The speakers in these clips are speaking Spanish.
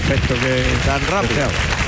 efecto que tan rápido.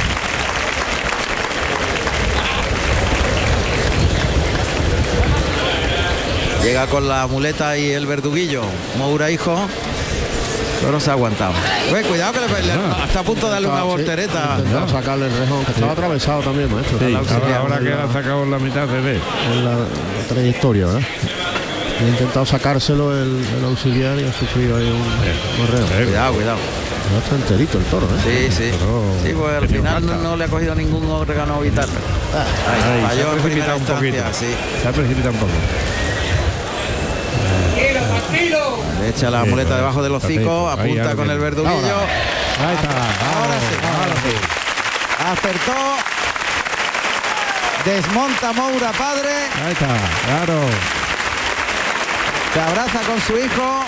Llega con la muleta y el verduguillo. Moura, hijo. Pero no se ha aguantado. Cuidado que está a punto de darle una voltereta. Intentaba sacarle el rejón, que estaba atravesado también, maestro. Sí, ahora que ha sacado la mitad de vez. En la trayectoria, ¿verdad? Ha intentado sacárselo el auxiliar y ha sufrido ahí un morreo. Cuidado. Está enterito el toro, ¿eh? Sí. Sí, pues al final no le ha cogido ningún órgano vital. Falló en primera instancia, sí. Se ha precipitado un poco. Le echa la muleta debajo del hocico, apunta con el verduguillo. Ahí está. Ahora sí. Acertó. Desmonta Moura, padre. Ahí está, claro. Se abraza con su hijo.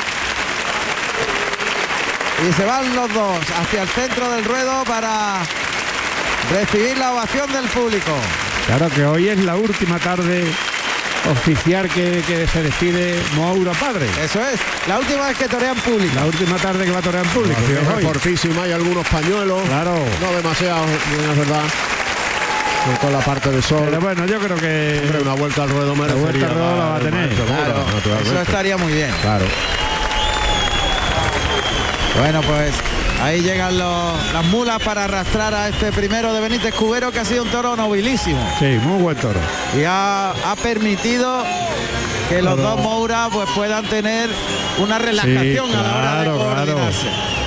Y se van los dos hacia el centro del ruedo para recibir la ovación del público. Claro que hoy es la última tarde oficial que se despide Moura, padre. Eso es, la última vez que torean público. La última tarde que va a torear en público. Es fortísima, hay algunos pañuelos. Claro. No demasiado, es verdad. Con la parte de sol. Pero bueno, yo creo que una vuelta al ruedo merecería. La vuelta al ruedo la va a tener. Claro, eso estaría muy bien. Claro. Bueno, pues ahí llegan las mulas para arrastrar a este primero de Benítez Cubero, que ha sido un toro nobilísimo. Sí, muy buen toro. Y ha permitido que los dos Moura pues puedan tener una relajación, sí, a la hora de coordinarse.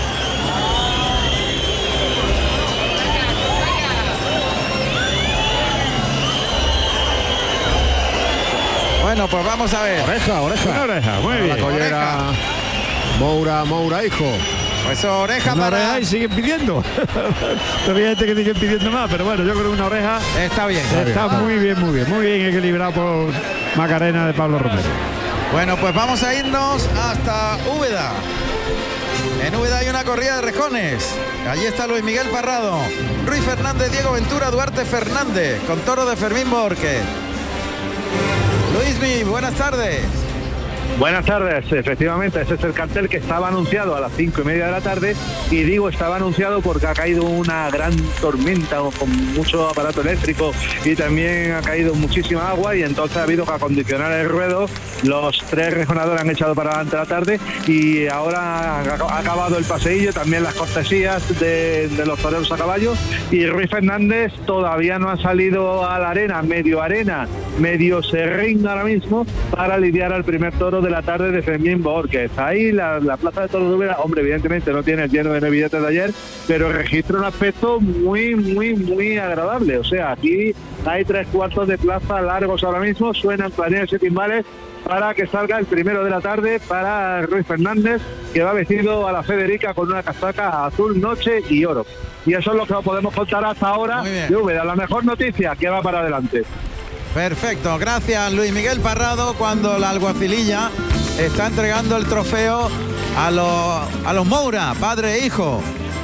Bueno, pues vamos a ver. Oreja. Una oreja, muy bien. La collera. Moura, hijo. Pues oreja una para... oreja y siguen pidiendo. Todavía hay gente que sigue pidiendo más, pero bueno, yo creo que una oreja está bien. Está muy bien equilibrado por Macarena de Pablo Romero. Bueno, pues vamos a irnos hasta Úbeda. En Úbeda hay una corrida de rejones. Allí está Luis Miguel Parrado, Ruiz Fernández, Diego Ventura, Duarte Fernández, con toro de Fermín Borque. Luismi, buenas tardes. Buenas tardes, efectivamente, ese es el cartel que estaba anunciado a las 5:30 de la tarde, y digo estaba anunciado porque ha caído una gran tormenta con mucho aparato eléctrico y también ha caído muchísima agua, y entonces ha habido que acondicionar el ruedo. Los tres rejonadores han echado para adelante la tarde y ahora ha acabado el paseillo, también las cortesías de los toreros a caballo, y Ruiz Fernández todavía no ha salido a la arena, medio serrín ahora mismo, para lidiar al primer toro de la tarde de Fermín Borges. Ahí la plaza de toros de Úbeda, hombre, evidentemente no tiene el lleno de billetes de ayer, pero registra un aspecto muy agradable. O sea, aquí hay 3/4 de plaza largos ahora mismo, suenan clarinetes y timbales para que salga el primero de la tarde para Ruiz Fernández, que va vestido a la Federica con una casaca azul noche y oro. Y eso es lo que podemos contar hasta ahora de Úbeda. La mejor noticia, que va para adelante. Perfecto, gracias Luis Miguel Parrado, cuando la alguacililla está entregando el trofeo a los Moura, padre e hijo.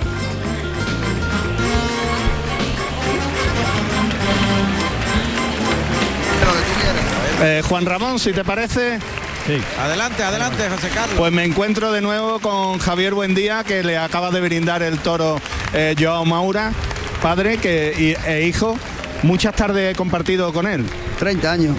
Juan Ramón, si te parece. Sí. Adelante, José Carlos. Pues me encuentro de nuevo con Javier Buendía, que le acaba de brindar el toro Joao Moura, padre e hijo. Muchas tardes he compartido con él. 30 años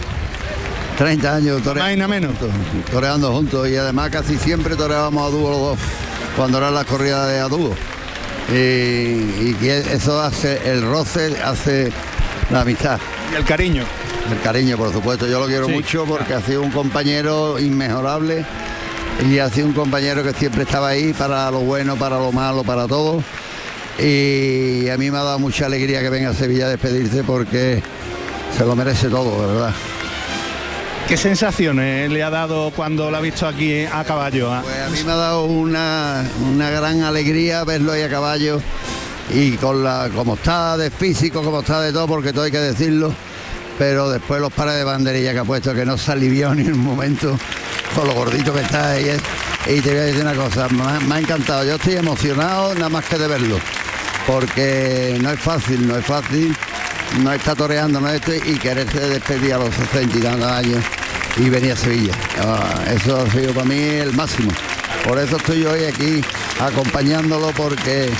toreando juntos, y además casi siempre toreábamos a dúo los dos cuando eran las corridas de a dúo, y eso hace el roce, hace la amistad y el cariño, por supuesto. Yo lo quiero mucho porque ha sido un compañero inmejorable, y ha sido un compañero que siempre estaba ahí para lo bueno, para lo malo, para todo. Y a mí me ha dado mucha alegría que venga a Sevilla a despedirse, porque se lo merece todo, de verdad. ¿Qué sensaciones le ha dado cuando lo ha visto aquí a caballo? Pues a mí me ha dado una gran alegría verlo ahí a caballo, y como está de físico, como está de todo, porque todo hay que decirlo, pero después los pares de banderilla que ha puesto, que no se alivió ni un momento con lo gordito que está ahí. Y te voy a decir una cosa, me ha encantado. Yo estoy emocionado nada más que de verlo, porque no es fácil, no está toreando, y quererse despedir a los 60 y tantos años y venir a Sevilla. Eso ha sido para mí el máximo. Por eso estoy hoy aquí acompañándolo, porque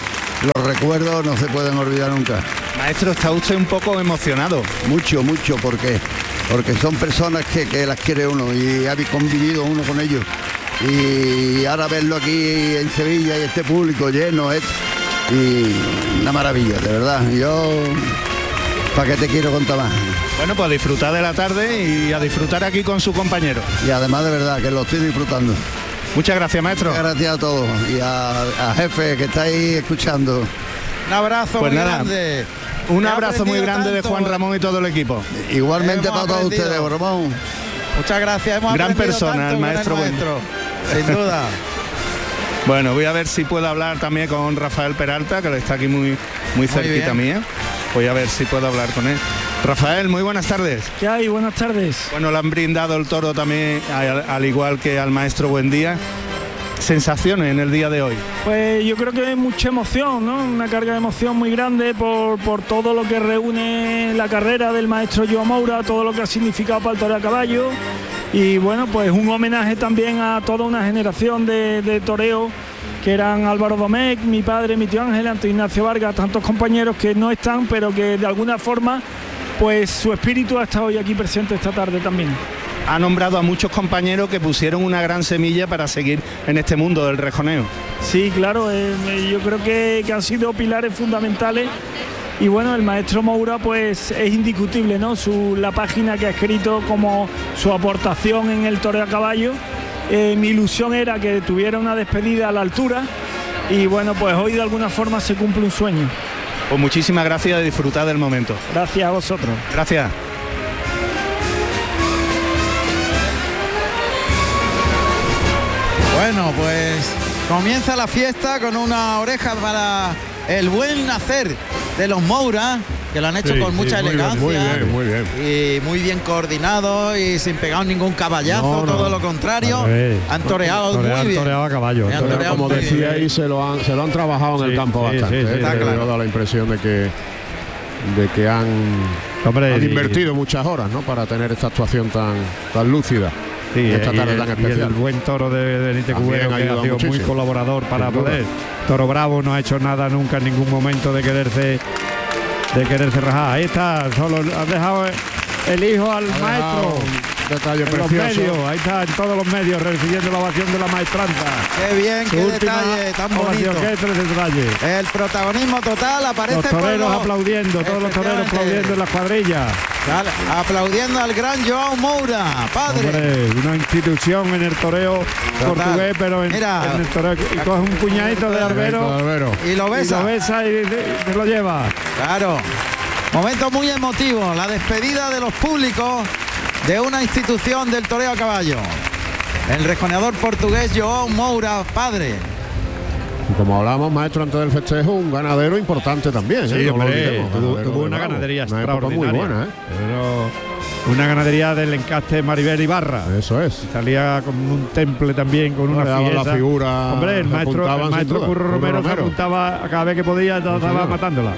los recuerdos no se pueden olvidar nunca. Maestro, está usted un poco emocionado. Mucho, porque son personas que las quiere uno y ha convivido uno con ellos. Y ahora verlo aquí en Sevilla y este público lleno es una maravilla, de verdad. Yo, ¿para qué te quiero contar más? Bueno, pues a disfrutar de la tarde y a disfrutar aquí con su compañero. Y además de verdad que lo estoy disfrutando. Muchas gracias, maestro. Muchas gracias a todos y a jefe que estáis escuchando. Un abrazo Pues muy nada, grande. Un He abrazo muy aprendido grande de tanto. Juan Ramón y todo el equipo. Igualmente Hemos para todos aprendido. ustedes, Ramón. Muchas gracias. Hemos Gran aprendido persona, tanto el con maestro Sin duda. Bueno, voy a ver si puedo hablar también con Rafael Peralta, que está aquí muy cerquita bien. mía. Voy a ver si puedo hablar con él. Rafael, muy buenas tardes. ¿Qué hay? Buenas tardes. Bueno, le han brindado el toro también, al igual que al maestro Buendía. Sensaciones en el día de hoy. Pues yo creo que hay mucha emoción, ¿no? Una carga de emoción muy grande por todo lo que reúne la carrera del maestro Joao Moura, todo lo que ha significado para el toreo a caballo. Y bueno, pues un homenaje también a toda una generación de toreos que eran Álvaro Domecq, mi padre, mi tío Ángel, Antonio Ignacio Vargas, tantos compañeros que no están, pero que de alguna forma, pues su espíritu ha estado hoy aquí presente esta tarde también. Ha nombrado a muchos compañeros que pusieron una gran semilla para seguir en este mundo del rejoneo. Sí, claro, yo creo que han sido pilares fundamentales y bueno, el maestro Moura pues es indiscutible, ¿no? La página que ha escrito como su aportación en el toreo a caballo. Mi ilusión era que tuviera una despedida a la altura y bueno, pues hoy de alguna forma se cumple un sueño. Pues muchísimas gracias y disfrutar del momento. Gracias a vosotros. Gracias. Bueno, pues comienza la fiesta con una oreja para el buen nacer de los Moura, que lo han hecho con mucha elegancia. Muy bien. Y muy bien coordinado y sin pegar ningún caballazo, todo lo contrario. Han toreado muy bien. Toreado a caballo. Han toreado Como muy bien. decía ahí, se lo han trabajado en el campo bastante. está Me claro. ha dado la impresión de que han invertido muchas horas, ¿no? Para tener esta actuación tan lúcida. Sí, esta tarde tan y especial. el buen toro de Benítez También Cubero, que ayuda ha sido muy muchísimo. colaborador para Sin duda. poder. Toro Bravo no ha hecho nada nunca en ningún momento de quererse rajar. Ahí está, solo has dejado el hijo al maestro. Detalle En los precioso. medios, ahí está, en todos los medios, recibiendo la ovación de la maestranza. Qué bien, Su qué última detalle tan ovación, bonito. qué detalle. El protagonismo total aparece Los toreros por aplaudiendo, todos los toreros Efectivamente. aplaudiendo en las cuadrillas. Aplaudiendo al gran Joao Moura, padre. Hombre, una institución en el toreo portugués, pero en el toreo, y coge un puñadito de albero Y lo besa. y se lo lleva. Claro. Momento muy emotivo, la despedida de los públicos de una institución del toreo a caballo. El rejoneador portugués Joao Moura, padre. Y como hablábamos, maestro, antes del festejo, un ganadero importante también. Sí, No lo hombre, olvidemos, tuvo ganadero una de Bravo. ganadería Una época extraordinaria. muy buena, ¿eh? Pero una ganadería del encaste Maribel Ibarra. Eso es. Salía con un temple también, con una Le daban fiesta. la figura, Hombre, el se maestro apuntaban sin duda. Curro Romero se apuntaba a cada vez que podía, estaba matándola.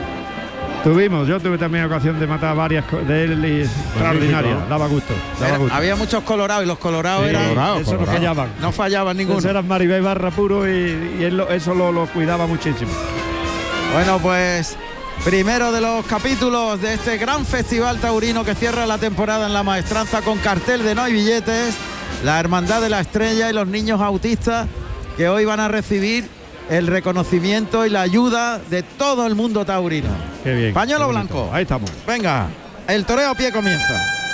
Yo tuve también ocasión de matar varias de él y extraordinaria. Daba gusto. Había muchos colorados y los colorados Sí, eran. eso no fallaban. No fallaban ninguno. Esos eran Maribel Ibarra puro y él eso lo cuidaba muchísimo. Bueno, pues primero de los capítulos de este gran festival taurino que cierra la temporada en la maestranza con cartel de No hay billetes, la Hermandad de la Estrella y los niños autistas que hoy van a recibir el reconocimiento y la ayuda de todo el mundo taurino. Qué bien. Pañuelo qué bonito. blanco. Ahí estamos. Venga, el toreo a pie comienza.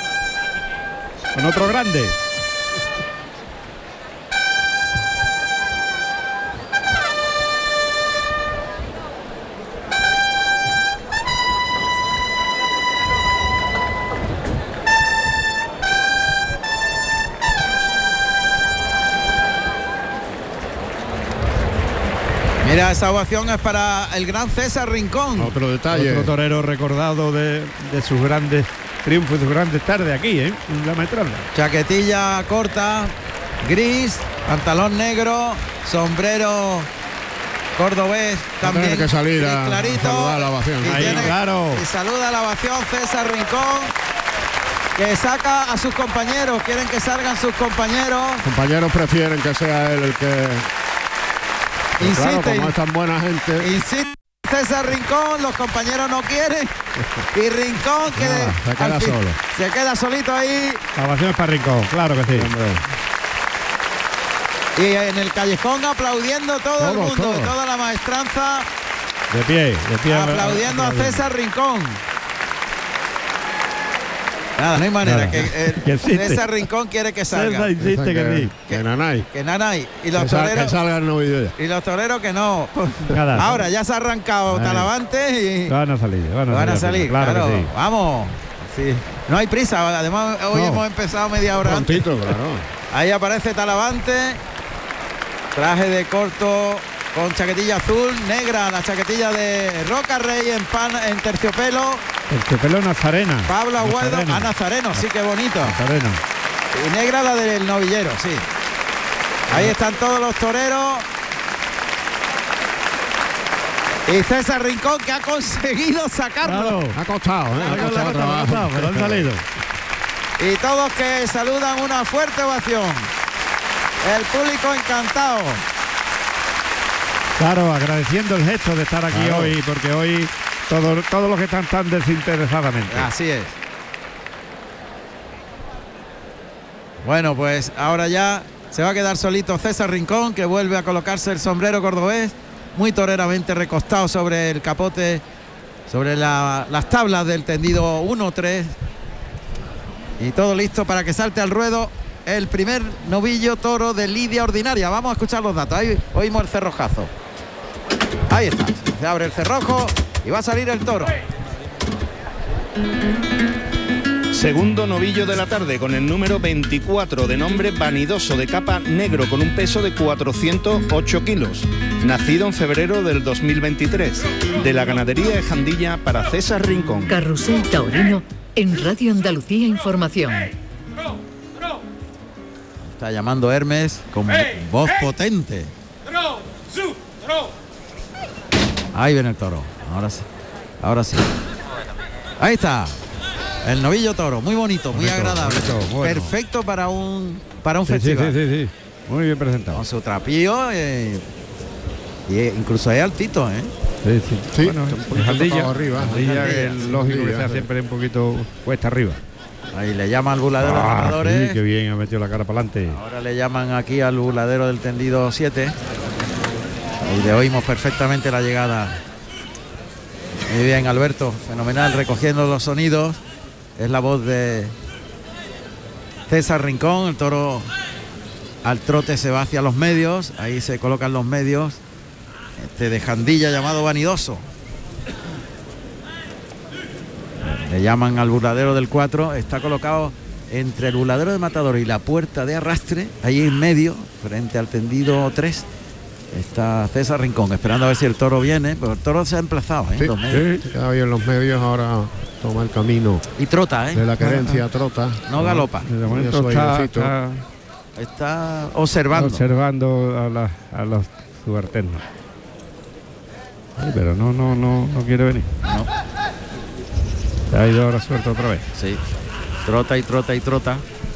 Con otro grande. Mira, esa ovación es para el gran César Rincón. Otro detalle. Otro torero recordado de sus grandes triunfos, sus grandes tardes aquí, en la maestranza. Chaquetilla corta, gris, pantalón negro, sombrero cordobés también. Tiene que salir gris a clarito, saludar la ovación. y Ahí, tiene- claro. Y saluda la ovación César Rincón, que saca a sus compañeros. Quieren que salgan sus compañeros. Compañeros prefieren que sea él el que Insiste, claro, como es tan buena gente. insiste César Rincón, los compañeros no quieren. Y Rincón que se queda solo. Se queda solito ahí. La ovación es para Rincón, claro que sí. Hombre. Y en el callejón aplaudiendo todo el mundo, todo. toda la maestranza, De pie. aplaudiendo a César Rincón. Nada, no hay manera, Nada. que Que insiste. César Rincón quiere que salga. César insiste que sí. Que Nanay. Que Nanay. Y los Que toreros. salga el novillo ya. Y los toreros que no. Nada. Ahora ya se ha arrancado Ahí. Talavante y Van a salir, van a salir. claro, Claro, que sí. vamos. Sí. No hay prisa. Además, hoy No. hemos empezado media hora antes. Prontito, claro. Ahí aparece Talavante. Traje de corto con chaquetilla azul, negra, la chaquetilla de Roca Rey en terciopelo. El pelo Nazarena. Pablo Aguado Nazareno. a Nazareno, sí, qué bonito. Nazareno. Y negra la del novillero, sí. Ahí están todos los toreros. Y César Rincón que ha conseguido sacarlo. Claro. Ha costado, ¿eh? Ha costado trabajo. Pero han salido. Y todos que saludan, una fuerte ovación. El público encantado. Claro, agradeciendo el gesto de estar aquí Claro. hoy, porque hoy todos los que están tan desinteresadamente. Así es. Bueno, pues ahora ya se va a quedar solito César Rincón, que vuelve a colocarse el sombrero cordobés, muy toreramente recostado sobre el capote, sobre las tablas del tendido 1-3. Y todo listo para que salte al ruedo el primer novillo toro de lidia ordinaria. Vamos a escuchar los datos. Ahí oímos el cerrojazo. Ahí está. Se abre el cerrojo y va a salir el toro. Segundo novillo de la tarde con el número 24, de nombre Vanidoso, de capa negro, con un peso de 408 kilos. Nacido en febrero del 2023. De la ganadería de Jandilla para César Rincón. Carrusel Taurino en Radio Andalucía Información. Está llamando Hermes con voz potente. Ahí viene el toro. Ahora sí. Ahora sí. Ahí está. El novillo toro. Muy bonito, muy agradable. bonito, bueno. Perfecto para un Sí, festival. sí. Muy bien presentado. Con su trapío y incluso es altito, ¿eh? Sí. Sí, Bueno, un poquito Jandilla, tocado arriba. Jandilla, que es Jandilla, lógico que Jandilla, sea sí. siempre un poquito cuesta arriba. Ahí le llama al buladero de matadores. Sí, qué bien ha metido la cara para adelante. Ahora le llaman aquí al buladero del tendido 7. Y le oímos perfectamente la llegada. Muy bien, Alberto, fenomenal, recogiendo los sonidos. Es la voz de César Rincón. El toro al trote se va hacia los medios. Ahí se colocan los medios. Este de Jandilla llamado Vanidoso. Le llaman al buladero del 4. Está colocado entre el buladero de matador y la puerta de arrastre, ahí en medio, frente al tendido 3. Está César Rincón, esperando a ver si el toro viene, pero el toro se ha emplazado, ¿eh? Sí, Los medios. sí, ya en los medios ahora toma el camino Y trota, ¿eh? de la querencia, trota. No galopa. De momento Eso, está airecito. Está observando. a los subalternos. Ay, pero no quiere venir. No. Se ha ido ahora suelto otra vez. Sí. Trota y trota y trota.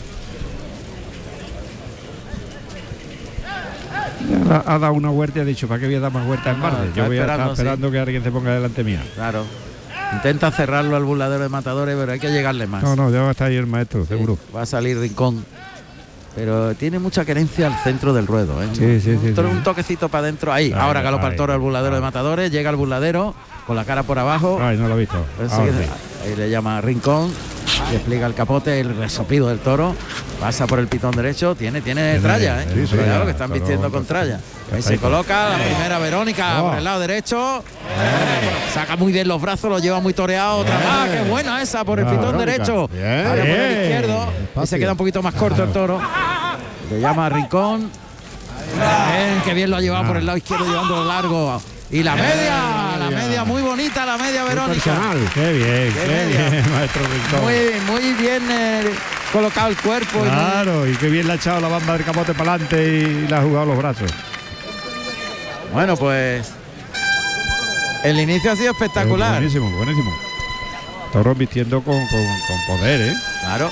Ha dado una vuelta y ha dicho, ¿para qué voy a dar más vueltas en Marde? está Yo voy a estar esperando, esperando que alguien se ponga delante mía. Claro. Intenta cerrarlo al buladero de matadores, pero hay que llegarle más. No, ya va a estar ahí el maestro, Sí, seguro. va a salir Rincón. Pero tiene mucha querencia al centro del ruedo, ¿eh? Sí. Un toqueito para adentro. Ahí, ahora galopa el toro al buladero de matadores. Llega al buladero con la cara por abajo. Ay, no lo he visto. Ahora sí. Ahí le llama Rincón. Despliega el capote, el resopido del toro. Pasa por el pitón derecho. Tiene tralla, ¿eh? sí, Cuidado, tralla, que están pero- vistiendo con tralla. Ahí se Ahí. coloca la primera Verónica por el lado derecho. Saca muy bien los brazos, lo lleva muy toreado. Otra más, qué buena esa por el pitón Verónica. derecho. Bien. Ahora por el Bien. izquierdo. Y se queda un poquito más corto el toro. Le llama a Rincón. Bien, qué bien lo ha llevado por el lado izquierdo, llevándolo largo. Y la media muy bonita, la media Verónica. Personal. Qué bien, Qué qué media. bien, maestro Rincón. Muy bien colocado el cuerpo. y muy- Claro, y qué bien le ha echado la bamba del capote para adelante y le ha jugado los brazos. Bueno, pues el inicio ha sido espectacular. Buenísimo. Toro vistiendo con poder, ¿eh? Claro.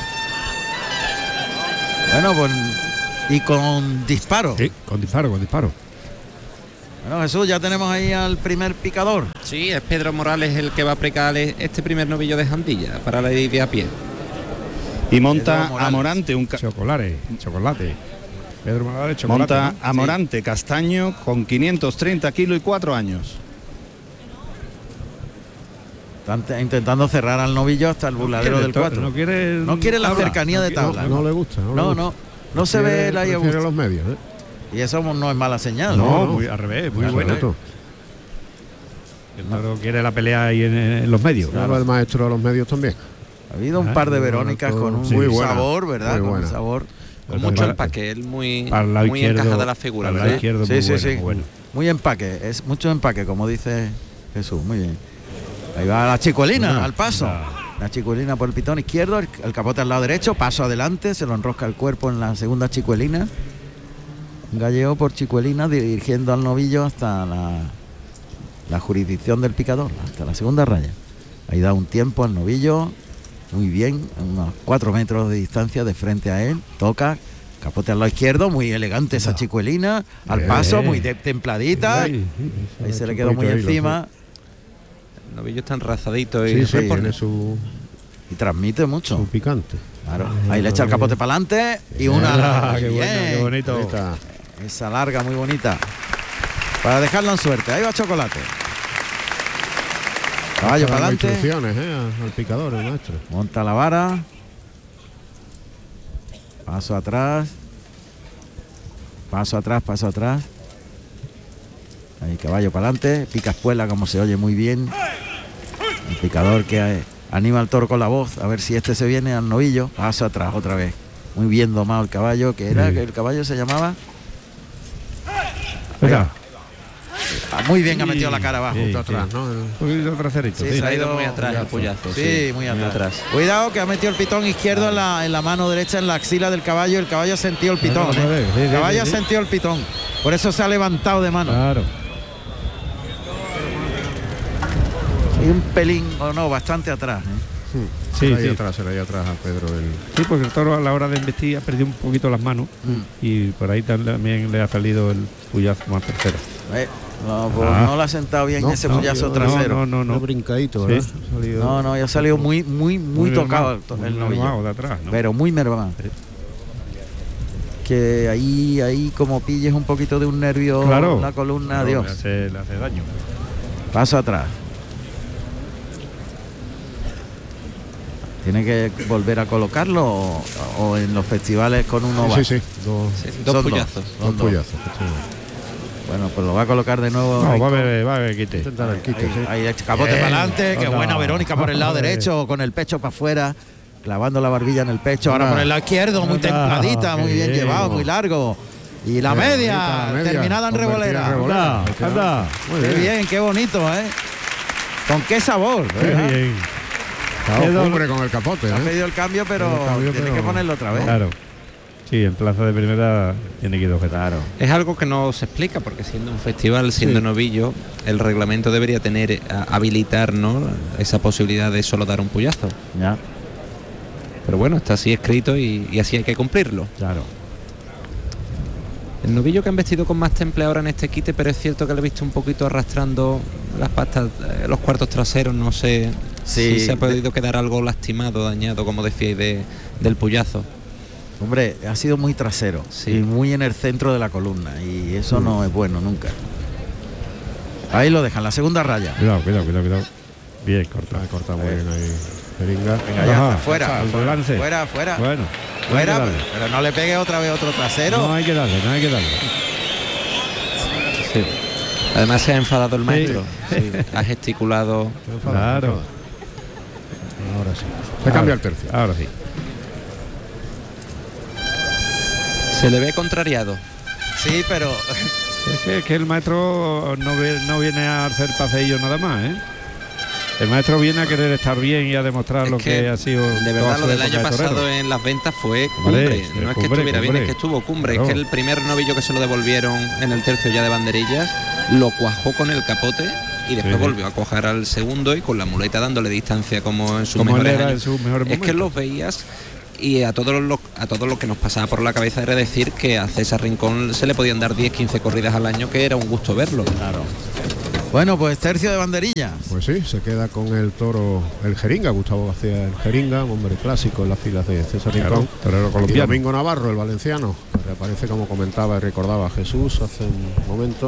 Bueno, pues y con disparo. Sí, con disparo. Bueno, Jesús, ya tenemos ahí al primer picador. Sí, es Pedro Morales el que va a picar este primer novillo de Jandilla para la de a pie. Y monta a Morante un chocolate. Pedro Morales, chocolate. Monta ¿no? a Morante castaño con 530 kilos y 4 años. Están intentando cerrar al novillo hasta el burladero del 4. No quiere la cercanía de tabla. No le gusta. No se ve la a los medios. Y eso no es mala señal. No, muy al revés, muy buena. No quiere la pelea ahí en los medios. Claro, el maestro de los medios también. Ha habido un par de Verónicas con un sabor, ¿verdad? Con un sabor. Con mucho empaque, él muy izquierdo, encajada la figura, ¿verdad? Izquierdo, sí. Bueno. Muy empaque, es mucho empaque, como dice Jesús, muy bien. Ahí va la chicuelina al paso. La chicuelina por el pitón izquierdo, el capote al lado derecho, paso adelante, se lo enrosca el cuerpo en la segunda chicuelina. Un gallego por chicuelina dirigiendo al novillo hasta la jurisdicción del picador, hasta la segunda raya. Ahí da un tiempo al novillo, muy bien, a unos 4 metros de distancia de frente a él, toca, capote al lado izquierdo, muy elegante esa chicuelina, al paso, muy templadita, ahí se le quedó muy encima. El novillo está enrazadito y transmite mucho. Su picante. Claro, ahí le echa el capote para adelante y una... qué bonito. Esa larga muy bonita. Para dejarlo en suerte. Ahí va Chocolate. Caballo para adelante. Instrucciones al picador, el maestro. Monta la vara. Paso atrás. Paso atrás. Ahí caballo para adelante. Pica espuela, como se oye muy bien. El picador que anima al toro con la voz. A ver si este se viene al novillo. Paso atrás otra vez. Muy bien domado el caballo. Que el caballo se llamaba... Muy bien, ha metido la cara abajo. Atrás, ¿no? Un poquito traserito. Sí, se ha ido muy atrás el puyazo. Sí, muy atrás. Cuidado que ha metido el pitón izquierdo en la mano derecha, en la axila del caballo. El caballo ha sentido el pitón. El caballo ha sentido el pitón. Por eso se ha levantado de mano. Claro. Y un pelín, bastante atrás. Se le ha ido atrás a Pedro. Sí, porque el toro a la hora de investir ha perdido un poquito las manos y por ahí también le ha salido el puyazo más tercero. No le ha sentado bien ese puyazo trasero. No, brincadito, ¿verdad? Sí. Ya ha salido muy tocado el novillo. De atrás, ¿no? Pero muy mermado. Sí. Que ahí como pilles un poquito de un nervio la columna, adiós. Le hace daño. Paso atrás. ¿Tiene que volver a colocarlo o en los festivales con uno va? Sí. Dos puyazos. Dos puyazos. Bueno, pues lo va a colocar de nuevo. No, va a ver quite. Intentar el quite. Ahí capote para adelante, qué buena Verónica por el lado derecho, con el pecho para afuera, clavando la barbilla en el pecho. Ahora por el lado izquierdo, muy templadita, muy bien llevado, muy largo. Y la media, terminada en revolera. Anda. Qué bien, qué bonito, ¿eh? Con qué sabor. Qué bien. Hombre con el capote. Ha pedido el cambio, pero tiene que ponerlo otra vez. Claro. Sí, en plaza de primera tiene que ir objetar. Es algo que no se explica, porque siendo un festival, siendo novillo, el reglamento debería habilitar, ¿no?, esa posibilidad de solo dar un puyazo. Ya. Pero bueno, está así escrito y así hay que cumplirlo. Claro. El novillo que han vestido con más temple ahora en este quite, pero es cierto que lo he visto un poquito arrastrando las patas, los cuartos traseros, no sé si se ha podido quedar algo lastimado, dañado, como decíais, del puyazo. Hombre, ha sido muy trasero y muy en el centro de la columna, y eso no es bueno nunca. Ahí lo dejan, la segunda raya. Cuidado. Bien, corta muy bien ahí. Peringa. Venga, ya está, fuera. Bueno. Fuera, pero no le pegue otra vez otro trasero. No hay que darle. Sí. Además se ha enfadado el maestro. Sí. Ha gesticulado. Claro. Ahora sí. Se cambia el tercio. Ahora sí. Se le ve contrariado. Sí, pero... Es que el maestro no viene a hacer paseillos nada más, ¿eh? El maestro viene a querer estar bien y a demostrar lo que ha sido. De verdad, lo del año pasado en las ventas fue cumbre. No es que estuviera bien, es que estuvo cumbre. Claro. Es que el primer novillo que se lo devolvieron en el tercio ya de banderillas, lo cuajó con el capote y después volvió a cuajar al segundo y con la muleta dándole distancia como en sus mejores años. Es que los veías y a todos los que nos pasaba por la cabeza era decir que a César Rincón se le podían dar 10-15 corridas al año, que era un gusto verlo. Claro. Bueno, pues tercio de banderillas. Pues sí, se queda con el toro, el Jeringa, Gustavo García el Jeringa, un hombre clásico en las filas de César Rincón. Torero Y colombiano. Domingo Navarro, el valenciano, que reaparece, como comentaba y recordaba Jesús hace un momento.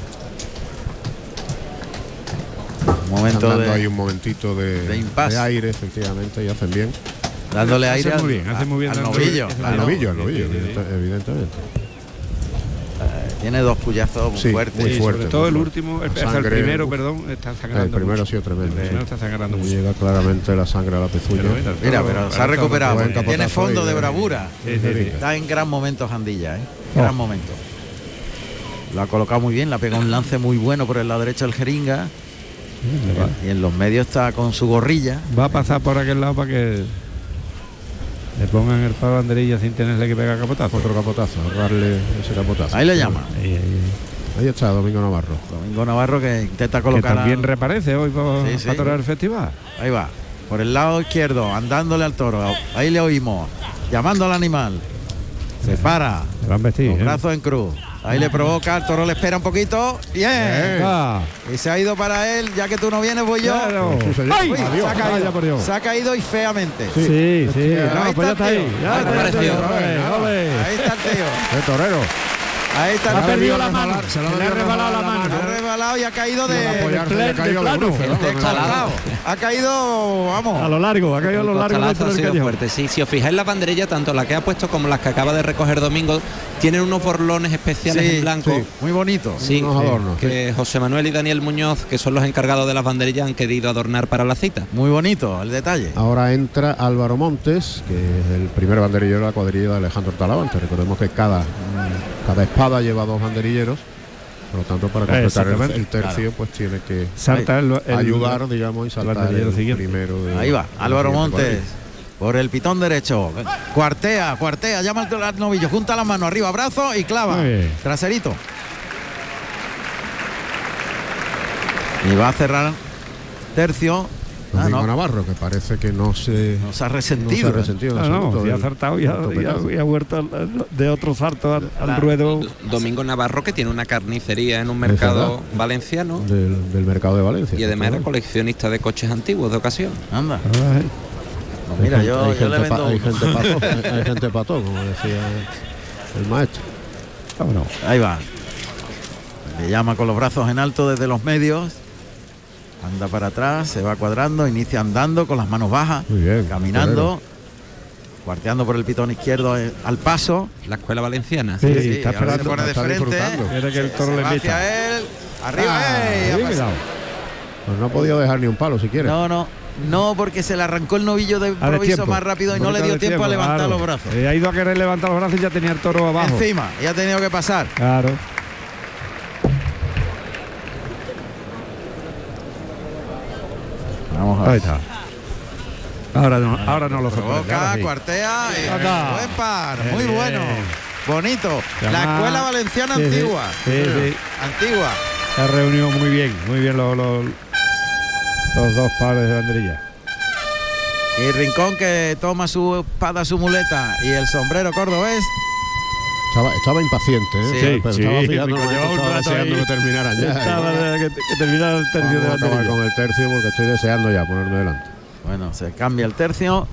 Un momento Están dando de ahí un momentito de impasse. de aire, efectivamente, y hacen bien. dándole aire Hace muy bien al dándole- novillo. al claro. Al novillo, sí. evidentemente. Tiene dos puyazos muy Sí, fuertes. muy Sí, fuerte, sobre todo muy el fuerte. último, La hasta el sangre, primero, uf. perdón, está sangrando El primero mucho. ha sido tremendo. El primero sí. está sangrando mucho. Llega claramente la sangre a la pezuña. Mira, pero se ha recuperado. buen Tiene capotazo fondo ahí, de ¿eh? bravura. Sí, sí, sí. Está en gran momento Jandilla, gran momento. Lo ha colocado muy bien, le ha pegado un lance muy bueno por el lado derecho el Jeringa. Y en los medios está con su gorrilla. Va a pasar por aquel lado para que le pongan el palo de banderilla sin tenerle que pegar capotazo. Otro capotazo, ahorrarle ese capotazo. Ahí le llama. Ahí está Domingo Navarro. Domingo Navarro que intenta Que colocar también al- reaparece hoy para Sí, sí. torear el festival. Ahí va, por el lado izquierdo, andándole al toro. Ahí le oímos, llamando al animal. Se para, Se van vestidos. los brazos en cruz. Ahí le provoca, el toro le espera un poquito. Bien. Y se ha ido para él, ya que tú no vienes, voy yo. Claro. ¡Ay! Adiós, Se ha vaya caído, por Dios. se ha caído y feamente. Sí, sí. Ahí No, pues ya está está el ahí. tío. Ya Ahí está apareció. el tío. Ole. Ahí está el tío. El torero. Ahí está el Ha tío. perdido la mano. Se lo Se le ha resbalado la mano. Ha resbalado y ha caído de apoyarse, le ha caído de el plano. bruce, ¿no? costado. Ha caído, vamos. A lo largo, ha caído a lo largo Costalazo dentro ha del sido cañón. fuerte. Sí, si os fijáis las banderillas, tanto la que ha puesto como las que acaba de recoger Domingo, tienen unos borlones especiales Sí, en blanco. sí, muy bonito. Sí, Unos adornos, que José Manuel y Daniel Muñoz, que son los encargados de las banderillas, han querido adornar para la cita. Muy bonito el detalle. Ahora entra Álvaro Montes, que es el primer banderillero de la cuadrilla de Alejandro Talavante. Recordemos que cada espada lleva dos banderilleros. Por lo tanto, para completar Exactamente. el tercio, Claro. pues tiene que Salta el ayudar, digamos, y saltar banderillero el siguiente. primero. Ahí va, Álvaro siguiente Montes. cuadrilla. Por el pitón derecho. Cuartea, llama al novillo, junta la mano arriba, brazo y clava. Muy bien. Traserito. Y va a cerrar tercio. Domingo Navarro, que parece que no se ha resentido. en No, absoluto sí ha del- acertado y del ha topetazo. vuelto de otro salto al ruedo. Domingo Navarro, que tiene una carnicería en un mercado valenciano del mercado de Valencia. y además era ¿no? coleccionista de coches antiguos de ocasión. Anda. Ay, Pues mira, Hay yo le gente vendo hay uno. gente pató, hay gente pató, como decía el maestro. vámonos. Ahí va. Le llama con los brazos en alto desde los medios. Anda para atrás, se va cuadrando, inicia andando con las manos bajas, Muy bien, caminando, cuarteando por el pitón izquierdo al paso. La escuela valenciana. Sí, Sí, está ahora se esperando. pone de está frente. disfrutando. Mira que el toro Se le va invita. hacia él. Arriba, ¡ey! Ha Ahí, pasado. cuidado. Pues no ha podido dejar ni un palo si quiere. No, porque se le arrancó el novillo de A improviso destiempo. más rápido y Un no le dio poquito de tiempo a levantar claro. los brazos. Ha ido a querer levantar los brazos y ya tenía el toro abajo. Encima, y ha tenido que pasar. Claro. Vamos a Ahí ver. está. Ahora no lo sorprende. Provoca, ahora sí. cuartea y Anda. buen par, muy Bien. bueno. Bonito. La Llama- escuela valenciana Sí, sí. antigua. Sí, sí. Antigua. Se ha reunido muy bien los dos pares de banderilla. Y Rincón que toma su espada, su muleta y el sombrero cordobés. Estaba impaciente, ¿eh? Sí, pero sí, estaba fijando, Rico, llevaba un estaba rato deseando ahí. que terminaran ya. Estaba que terminara el tercio de Vamos a acabar banderilla. con el tercio porque estoy deseando ya ponerme delante. Bueno, se cambia el tercio.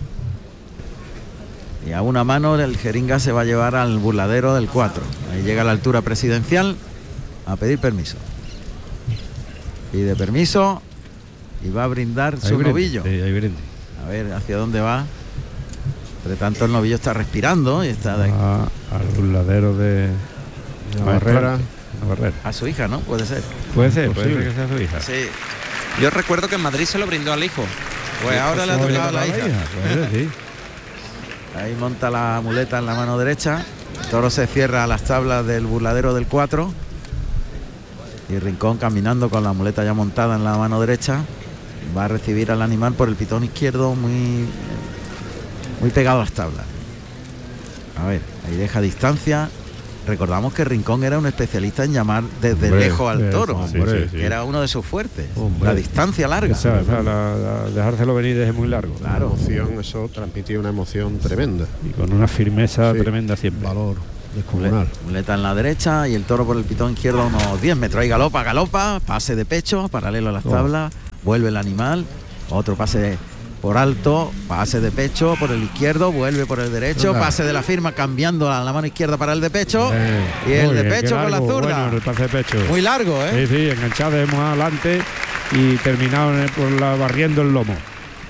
Y a una mano el Jeringa se va a llevar al burladero del 4. Ahí llega a la altura presidencial a pedir permiso. Pide permiso y va a brindar su novillo. Sí, ahí brinde. A ver hacia dónde va. Entre tanto el novillo está respirando y está de Al burladero de Barrera. Barrera. a su hija, ¿no? Puede ser. Puede ser Posible. que sea su hija. Sí. Yo recuerdo que en Madrid se lo brindó al hijo. Pues ahora le ha tocado a la hija. Puede ser, sí. Ahí monta la muleta en la mano derecha. El toro se cierra a las tablas del burladero del 4. Y Rincón caminando con la muleta ya montada en la mano derecha. Va a recibir al animal por el pitón izquierdo muy pegado a las tablas. A ver, ahí deja distancia. Recordamos que Rincón era un especialista en llamar desde lejos al toro, que era uno de sus fuertes, la distancia larga. Dejárselo venir desde muy largo. Claro. La emoción, eso transmitía una emoción tremenda. Y con una firmeza tremenda siempre. Valor descomunal. Muleta en la derecha y el toro por el pitón izquierdo unos 10 metros. Ahí galopa, pase de pecho, paralelo a las tablas, vuelve el animal, otro pase por alto, pase de pecho por el izquierdo, vuelve por el derecho, pase de la firma cambiando la mano izquierda para el de pecho y el de pecho con la zurda. Bueno, el pase de pecho. Muy largo, ¿eh? Sí, enganchado de más adelante y terminado barriendo el lomo.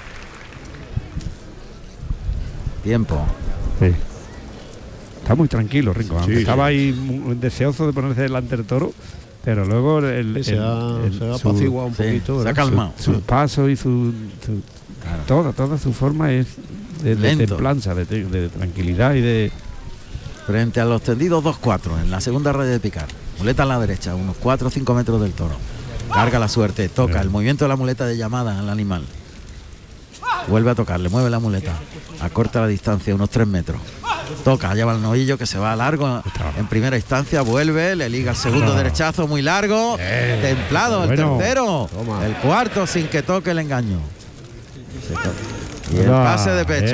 Tiempo. Sí. Está muy tranquilo, Rincón. Estaba ahí deseoso de ponerse delante del toro, pero luego se ha apaciguado un poquito. Se ha calmado. Su paso y su toda su forma es de templanza, de tranquilidad y de... Frente a los tendidos 2-4 en la segunda raya de picar. Muleta a la derecha, unos 4 o 5 metros del toro. Carga la suerte, toca el movimiento de la muleta de llamada al animal. Vuelve a tocar, le mueve la muleta. Acorta la distancia, unos 3 metros. Toca, lleva el novillo que se va largo en primera instancia, vuelve, le liga el segundo derechazo muy largo. Templado, el tercero. El cuarto sin que toque el engaño. Y el pase de pecho.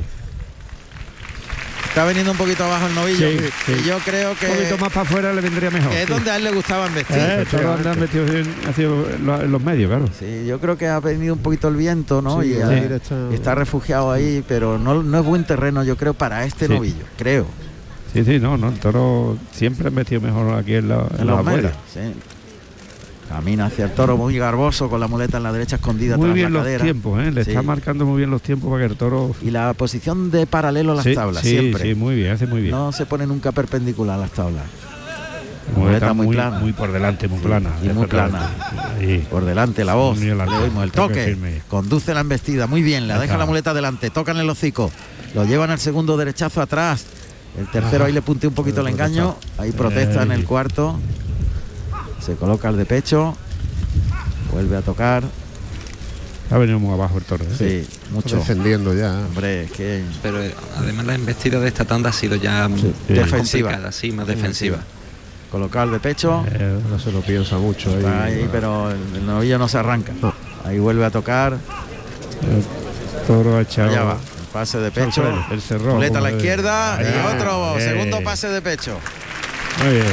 Está veniendo un poquito abajo el novillo. Y yo creo que un poquito más para afuera le vendría mejor. Es donde a él le gustaban vestir. Han vestido bien, ha sido en los medios, claro. Sí, yo creo que ha venido un poquito el viento, ¿no? Y está refugiado ahí, pero no es buen terreno, yo creo, para este novillo, creo. Sí, no, el toro siempre ha metido mejor aquí en las afueras. Sí. Camina hacia el toro muy garboso con la muleta en la derecha escondida muy tras bien la los cadera. Tiempos, le está marcando muy bien los tiempos para que el toro... Y la posición de paralelo a las tablas, siempre. Sí, muy bien, hace muy bien. No se pone nunca perpendicular a las tablas. Muleta muy plana. Muy por delante, muy plana. Y muy plana. Ahí. Por delante la voz. Le oímos el toque. Conduce la embestida. Muy bien, la deja la muleta delante. Tocan el hocico. Lo llevan al segundo derechazo atrás. El tercero ahí le puntea un poquito el engaño. Ahí protesta en el cuarto. Se coloca el de pecho. Vuelve a tocar. Ha venido muy abajo el toro. Sí, mucho. Defendiendo ya. Hombre, es que... Pero además la embestida de esta tanda ha sido ya más defensiva. Más defensiva. Colocar de pecho. No se lo piensa mucho. Ahí, pero el novillo no se arranca. No. Ahí vuelve a tocar. El toro ha echado. Allá va. El pase de pecho. El cerró. Muleta a la izquierda. Y otro segundo pase de pecho. Muy bien.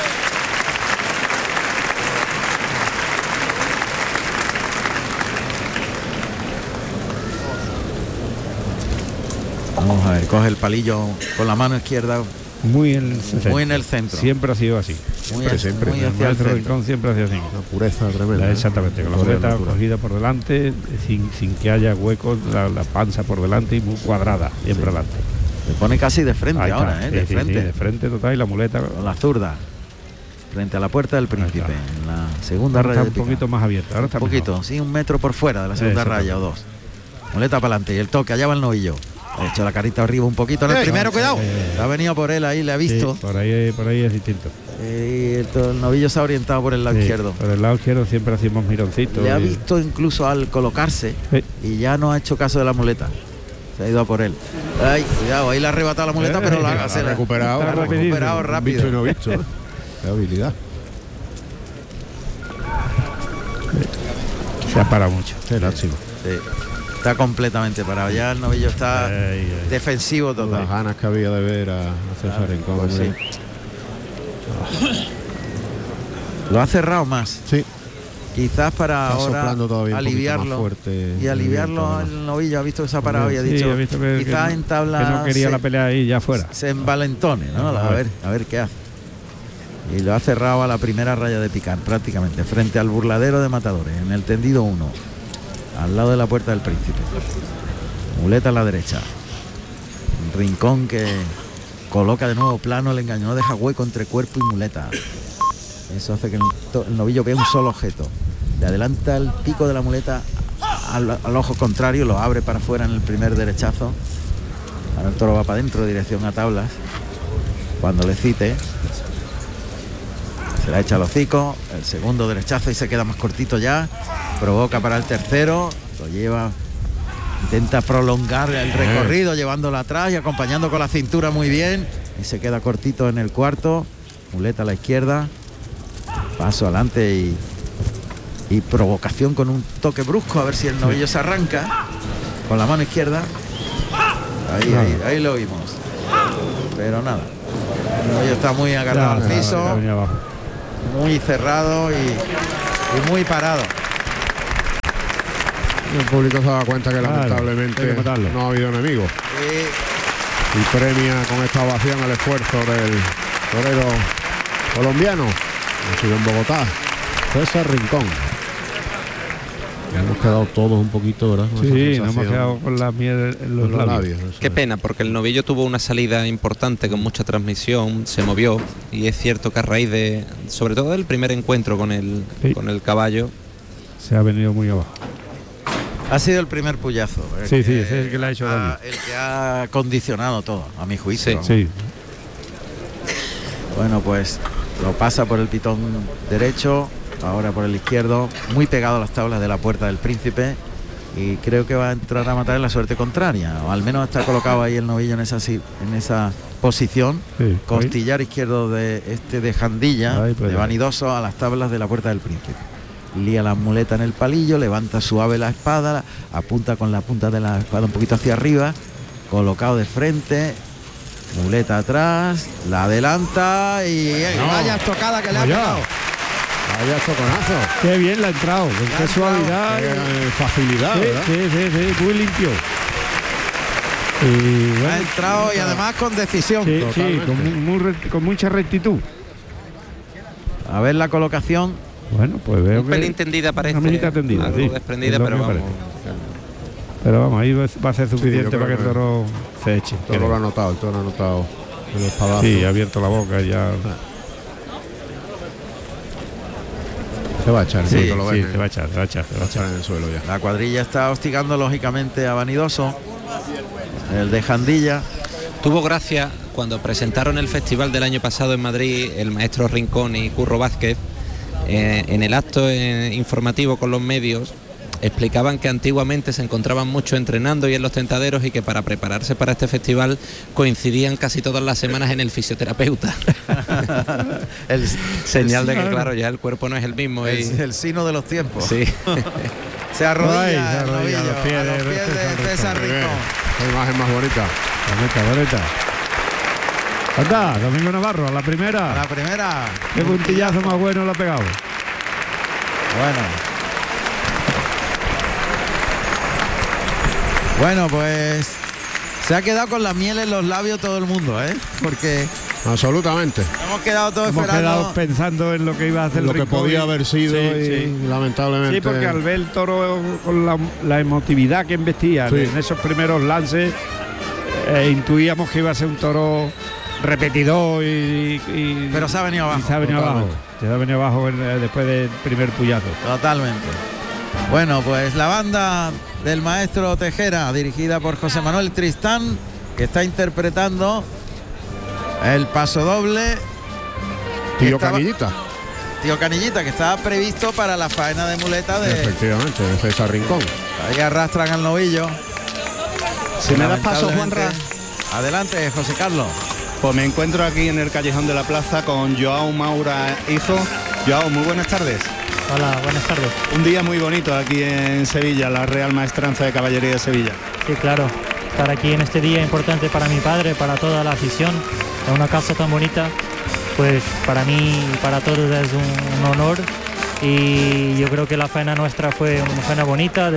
Vamos a ver, coge el palillo con la mano izquierda. Muy en el centro. Siempre ha sido así. Siempre. Muy hacia el Rincón siempre ha sido así. Una pureza tremenda. Exactamente, con la muleta cogida por delante, sin que haya huecos, la panza por delante y muy cuadrada, siempre adelante. Se pone casi de frente ahora, de frente. De frente total y la muleta. Con la zurda. Frente a la puerta del Príncipe, en la segunda raya. Está un poquito más abierta. Ahora está un poquito, mejor. Sí, 1 metro por fuera de la segunda raya o 2. Muleta para adelante y el toque, allá va el novillo. Ha hecho la carita arriba un poquito en el primero, cuidado. Ha venido por él ahí, le ha visto. Sí, por ahí es distinto. Y el novillo se ha orientado por el lado izquierdo. Por el lado izquierdo siempre hacemos mironcitos. Le ha visto incluso al colocarse y ya no ha hecho caso de la muleta. Se ha ido a por él. Ay, cuidado, ahí le ha arrebatado la muleta, pero se ha recuperado rápido. Visto y no visto. Qué habilidad. Se ha parado mucho. Qué lástima. Sí. Está completamente parado. Ya el novillo está defensivo total. Las ganas que había de ver a César Rincón. Pues sí. Lo ha cerrado más. Sí. Quizás para está ahora aliviarlo y aliviarlo al novillo. Ha visto que se ha parado y ha dicho quizás en tabla que no quería la pelea ahí ya fuera. Se envalentone, ¿no? A ver qué hace. Y lo ha cerrado a la primera raya de picar prácticamente frente al burladero de matadores en el tendido 1. Al lado de la puerta del Príncipe. Muleta a la derecha. Rincón que coloca de nuevo plano el engaño. No deja hueco entre cuerpo y muleta. Eso hace que el novillo vea un solo objeto. Le adelanta el pico de la muleta al ojo contrario. Lo abre para afuera en el primer derechazo. Ahora el toro va para adentro, dirección a tablas. Cuando le cite. Se la echa al hocico. El segundo derechazo y se queda más cortito ya. Provoca para el tercero, lo lleva, intenta prolongar el recorrido llevándolo atrás y acompañando con la cintura muy bien. y se queda cortito en el cuarto. Muleta a la izquierda, paso adelante y provocación con un toque brusco, a ver si el novillo se arranca con la mano izquierda. Ahí lo vimos, pero nada, el novillo está muy agarrado al piso, muy cerrado y muy parado. El público se da cuenta que lamentablemente no ha habido enemigos y premia con esta ovación el esfuerzo del torero colombiano, nacido en Bogotá, César Rincón. Ya hemos quedado todos un poquito, ¿verdad? Sí, nos hemos quedado con la miel en los labios. Qué pena, porque el novillo tuvo una salida importante con mucha transmisión, se movió, y es cierto que a raíz de, sobre todo del primer encuentro con el caballo, se ha venido muy abajo. Ha sido el primer puyazo. Sí, es el que le ha hecho daño. El que ha condicionado todo, a mi juicio. Sí. Bueno, pues lo pasa por el pitón derecho, ahora por el izquierdo, muy pegado a las tablas de la Puerta del Príncipe, y creo que va a entrar a matar en la suerte contraria, o al menos está colocado ahí el novillo en esa posición. Sí, costillar izquierdo de Jandilla, de Vanidoso, a las tablas de la Puerta del Príncipe. Lía la muleta en el palillo, levanta suave la espada, apunta con la punta de la espada un poquito hacia arriba, colocado de frente, muleta atrás, la adelanta y vaya estocada que le ha pegado. Vaya estoconazo. Qué bien le ha entrado, qué suavidad, facilidad, ¿verdad? Sí, muy limpio. Ha entrado y además con decisión. Sí, con mucha rectitud. A ver la colocación. Bueno, pues veo un pelín tendida parece. Una minita tendida, algo desprendida, pero vamos. Pero vamos, ahí va a ser suficiente para que el toro se eche. El toro lo ha notado, el espadazo. Sí, ha abierto la boca ya. Se va a echar, se va a echar en el suelo ya. La cuadrilla está hostigando lógicamente a Vanidoso, el de Jandilla. Tuvo gracia cuando presentaron el festival del año pasado en Madrid el maestro Rincón y Curro Vázquez. En el acto informativo con los medios explicaban que antiguamente se encontraban mucho entrenando y en los tentaderos, y que para prepararse para este festival coincidían casi todas las semanas en el fisioterapeuta. Señal de que claro, ya el cuerpo no es el mismo. El signo de los tiempos. Sí. Se arrodilla a los pies de César Rincón. La imagen más bonita. Bonita. Anda, Domingo Navarro, a la primera. Qué puntillazo más bueno lo ha pegado. Bueno, pues se ha quedado con la miel en los labios todo el mundo, porque absolutamente hemos quedado todos esperando. Hemos quedado pensando en lo que iba a hacer lo que podía haber sido y lamentablemente. Sí, porque al ver el toro con la emotividad que embestía en esos primeros lances, intuíamos que iba a ser un toro repetidor pero se ha venido abajo. Se ha venido abajo después del primer puyazo. Totalmente. Bueno, pues la banda del maestro Tejera, dirigida por José Manuel Tristán, que está interpretando el paso doble. Tío Canillita, que estaba previsto para la faena de muleta efectivamente, de César Rincón. Ahí arrastran al novillo. Si me das paso, Juanra. Adelante, José Carlos. Pues me encuentro aquí en el callejón de la plaza con Joao Maura, hijo. Joao, muy buenas tardes. Hola, buenas tardes. Un día muy bonito aquí en Sevilla, la Real Maestranza de Caballería de Sevilla. Sí, claro. Estar aquí en este día importante para mi padre, para toda la afición, en una casa tan bonita, pues para mí y para todos es un honor. Y yo creo que la faena nuestra fue una faena bonita,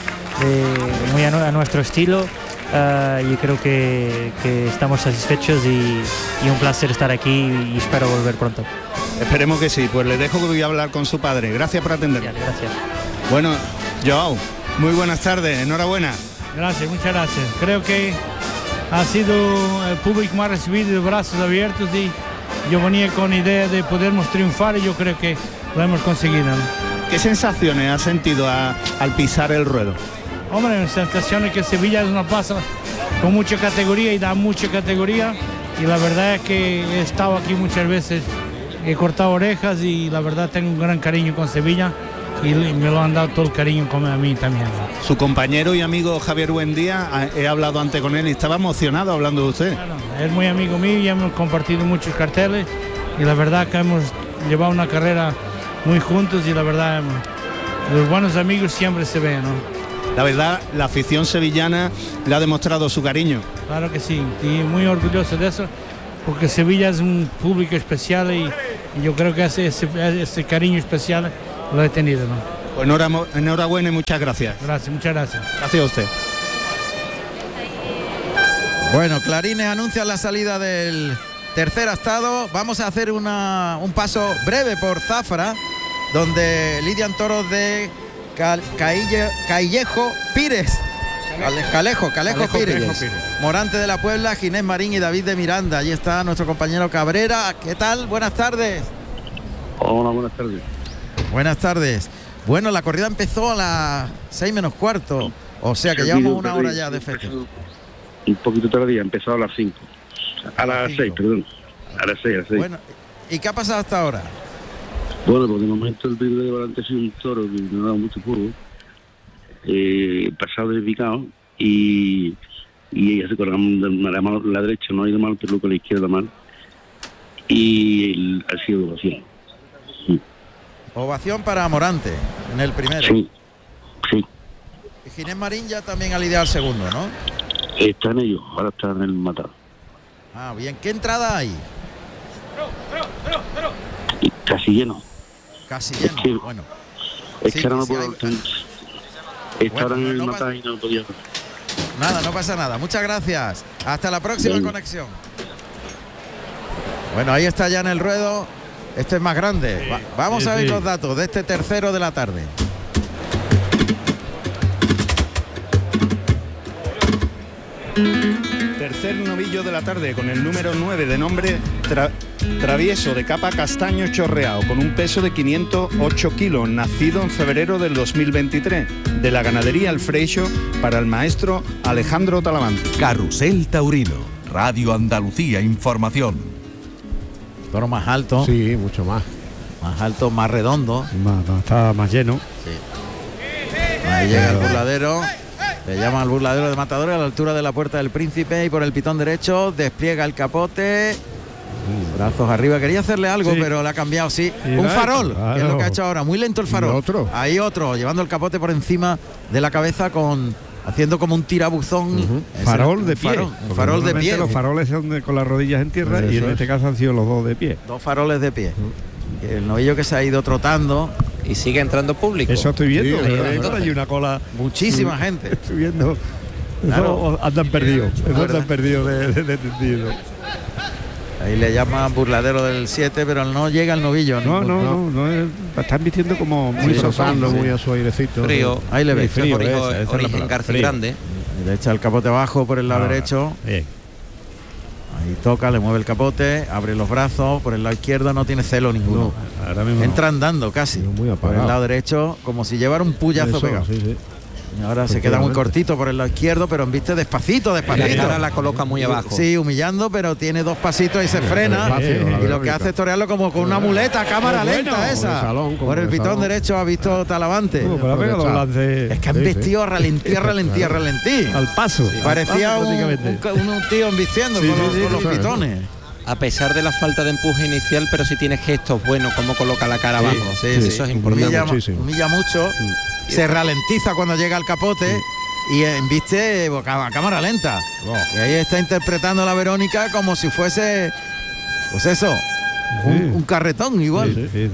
muy a nuestro estilo. Yo creo que estamos satisfechos y un placer estar aquí y espero volver pronto. Esperemos que sí. Pues le dejo que voy a hablar con su padre. Gracias por atenderme. Gracias. Bueno, Joao, muy buenas tardes, enhorabuena. Gracias, muchas gracias. Creo que ha sido el público más recibido de brazos abiertos y yo venía con idea de podermos triunfar y yo creo que lo hemos conseguido. ¿Qué sensaciones has sentido al pisar el ruedo? Hombre, la sensación es que Sevilla es una plaza con mucha categoría y da mucha categoría, y la verdad es que he estado aquí muchas veces, he cortado orejas y la verdad tengo un gran cariño con Sevilla y me lo han dado todo el cariño como a mí también. Su compañero y amigo Javier Buendía, he hablado antes con él y estaba emocionado hablando de usted. Claro, es muy amigo mío y hemos compartido muchos carteles y la verdad que hemos llevado una carrera muy juntos y la verdad los buenos amigos siempre se ven, ¿no? La verdad, la afición sevillana le ha demostrado su cariño. Claro que sí, y muy orgulloso de eso, porque Sevilla es un público especial y yo creo que ese cariño especial lo he tenido, ¿no? Pues enhorabuena y muchas gracias. Gracias, muchas gracias. Gracias a usted. Bueno, clarines anuncian la salida del tercer astado. Vamos a hacer un paso breve por Zafra, donde lidian toros de Callejo Pires. Calejo Pires. Morante de la Puebla, Ginés Marín y David de Miranda. Allí está nuestro compañero Cabrera. ¿Qué tal? Buenas tardes. Hola, buenas tardes. Buenas tardes. Bueno, la corrida empezó a las 6 menos cuarto. O sea que llevamos una hora ya de fecha. Un poquito tardía, empezó a las 5. A las 6, perdón. A las 6. Bueno, ¿y qué ha pasado hasta ahora? Bueno, porque de momento el primero de volante ha sido un toro que me ha dado mucho juego. Pasado de picado y ella se corre la derecha, no ha ido mal, pero con la izquierda mal. Y ha sido ovación. Sí. Ovación para Morante en el primero. Sí. Y Ginés Marín ya también ha lidiado el segundo, ¿no? Está en ello, ahora está en el matado. Ah, bien. ¿Qué entrada hay? Casi lleno. Casi lleno, es que, bueno. Es sí, que ahora no sí puedo... Estar en el matado y no podía... Nada, no pasa nada. Muchas gracias. Hasta la próxima conexión. Bueno, ahí está ya en el ruedo. Este es más grande. Vamos a ver los datos de este tercero de la tarde. Tercer novillo de la tarde con el número 9 de nombre Travieso, de capa castaño chorreado, con un peso de 508 kilos, nacido en febrero del 2023, de la ganadería El Freixo, para el maestro Alejandro Talavante. Carrusel Taurino, Radio Andalucía Información. Toro más alto. Sí, mucho más. Más alto, más redondo. Está más lleno. Sí. Ahí llega el burladero. Le llama al burladero de Matadores a la altura de la Puerta del Príncipe y por el pitón derecho despliega el capote. Brazos arriba. Quería hacerle algo, pero le ha cambiado, sí. Un farol, que es lo que ha hecho ahora. Muy lento el farol. Otro. Ahí otro, llevando el capote por encima de la cabeza haciendo como un tirabuzón. Farol de pie. Farol de pie. Los faroles son con las rodillas en tierra y en este caso han sido los dos de pie. Dos faroles de pie. El novillo que se ha ido trotando. Y sigue entrando público. Eso estoy viendo. Hay una cola. Muchísima gente. Estoy viendo. Claro. Andan perdidos. Andan perdidos de entendido. Ahí le llaman burladero del 7, pero no llega el novillo. No, están vistiendo como muy sosando, muy a su airecito. Frío. Ahí le veis. Frío, origen García Grande. Le echa el capote abajo por el lado derecho. Ahí toca, le mueve el capote, abre los brazos, por el lado izquierdo no tiene celo ninguno. Ahora mismo entra andando casi. Por el lado derecho, como si llevara un puyazo pegado. Y ahora se queda muy cortito por el lado izquierdo, pero embiste despacito. Ahora la coloca muy abajo. Sí, humillando, pero tiene dos pasitos y se frena. Y lo que hace es torearlo como con una muleta, cámara lenta esa. Por el pitón derecho ha visto Talavante. Es que han vestido a ralentí. Al paso. Parecía un tío embistiendo con los pitones. A pesar de la falta de empuje inicial, pero sí tiene gestos buenos, como coloca la cara abajo. Eso es importante. Humilla mucho. Se ralentiza cuando llega al capote y embiste a cámara lenta. Y ahí está interpretando a la Verónica como si fuese, pues eso, un carretón igual. Sí.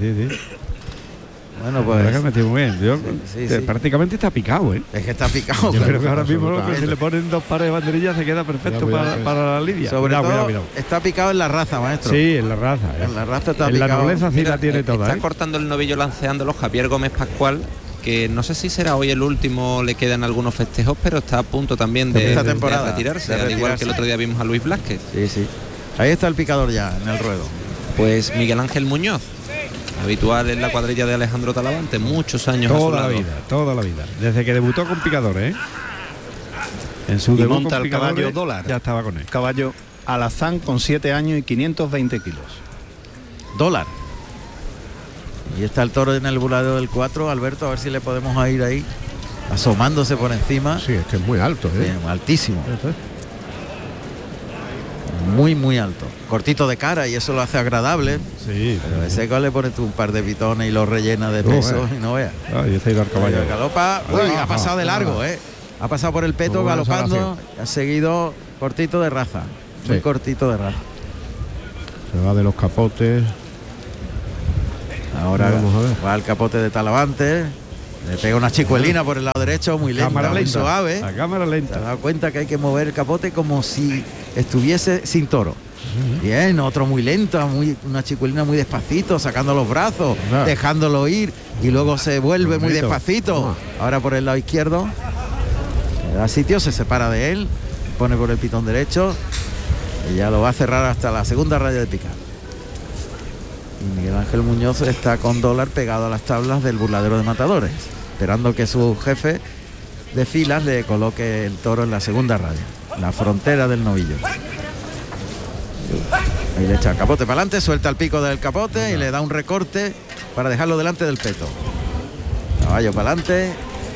Bueno, pues. Que metió muy bien. Prácticamente está picado, ¿eh? Es que está picado. Yo creo que ahora mismo si le ponen dos pares de banderillas se queda perfecto para la lidia. Sobre todo está picado en la raza, maestro. Sí, en la raza. En la raza está en picado. La nobleza sí la tiene toda. Está cortando el novillo lanceándolo Javier Gómez Pascual, que no sé si será hoy el último, le quedan algunos festejos, pero está a punto también de retirarse, al igual que el otro día vimos a Luis Blázquez. Sí. Ahí está el picador ya en el ruedo. Pues Miguel Ángel Muñoz, habitual en la cuadrilla de Alejandro Talavante, muchos años toda la vida, desde que debutó con picadores, en su debut monta el caballo Dólar, ya estaba con él. Caballo alazán con 7 años y 520 kilos. Dólar. Y está el toro en el burladero del 4, Alberto, a ver si le podemos ir ahí, asomándose por encima. Sí, es que es muy alto, Bien, altísimo. Muy, muy alto. Cortito de cara y eso lo hace agradable. Sí. Pero ese le pones tú un par de pitones y lo rellena de peso y no veas. Y este ha ido al caballo. Galopa, ha pasado de largo, Ha pasado por el peto galopando, ha seguido cortito de raza. Muy cortito de raza. Se va de los capotes. Ahora va al capote de Talavante. Le pega una chicuelina por el lado derecho, muy lenta, muy suave. La cámara lenta. Se da cuenta que hay que mover el capote como si estuviese sin toro. Bien, otro muy lento, una chicuelina muy despacito, sacando los brazos, dejándolo ir y luego se vuelve muy despacito. Ahora por el lado izquierdo. Le da sitio, se separa de él, pone por el pitón derecho y ya lo va a cerrar hasta la segunda raya de picar. Y Miguel Ángel Muñoz está con Dólar pegado a las tablas del burladero de matadores, esperando que su jefe de filas le coloque el toro en la segunda raya, la frontera del novillo. Ahí le echa el capote para adelante, suelta el pico del capote y le da un recorte para dejarlo delante del peto. Caballo para adelante.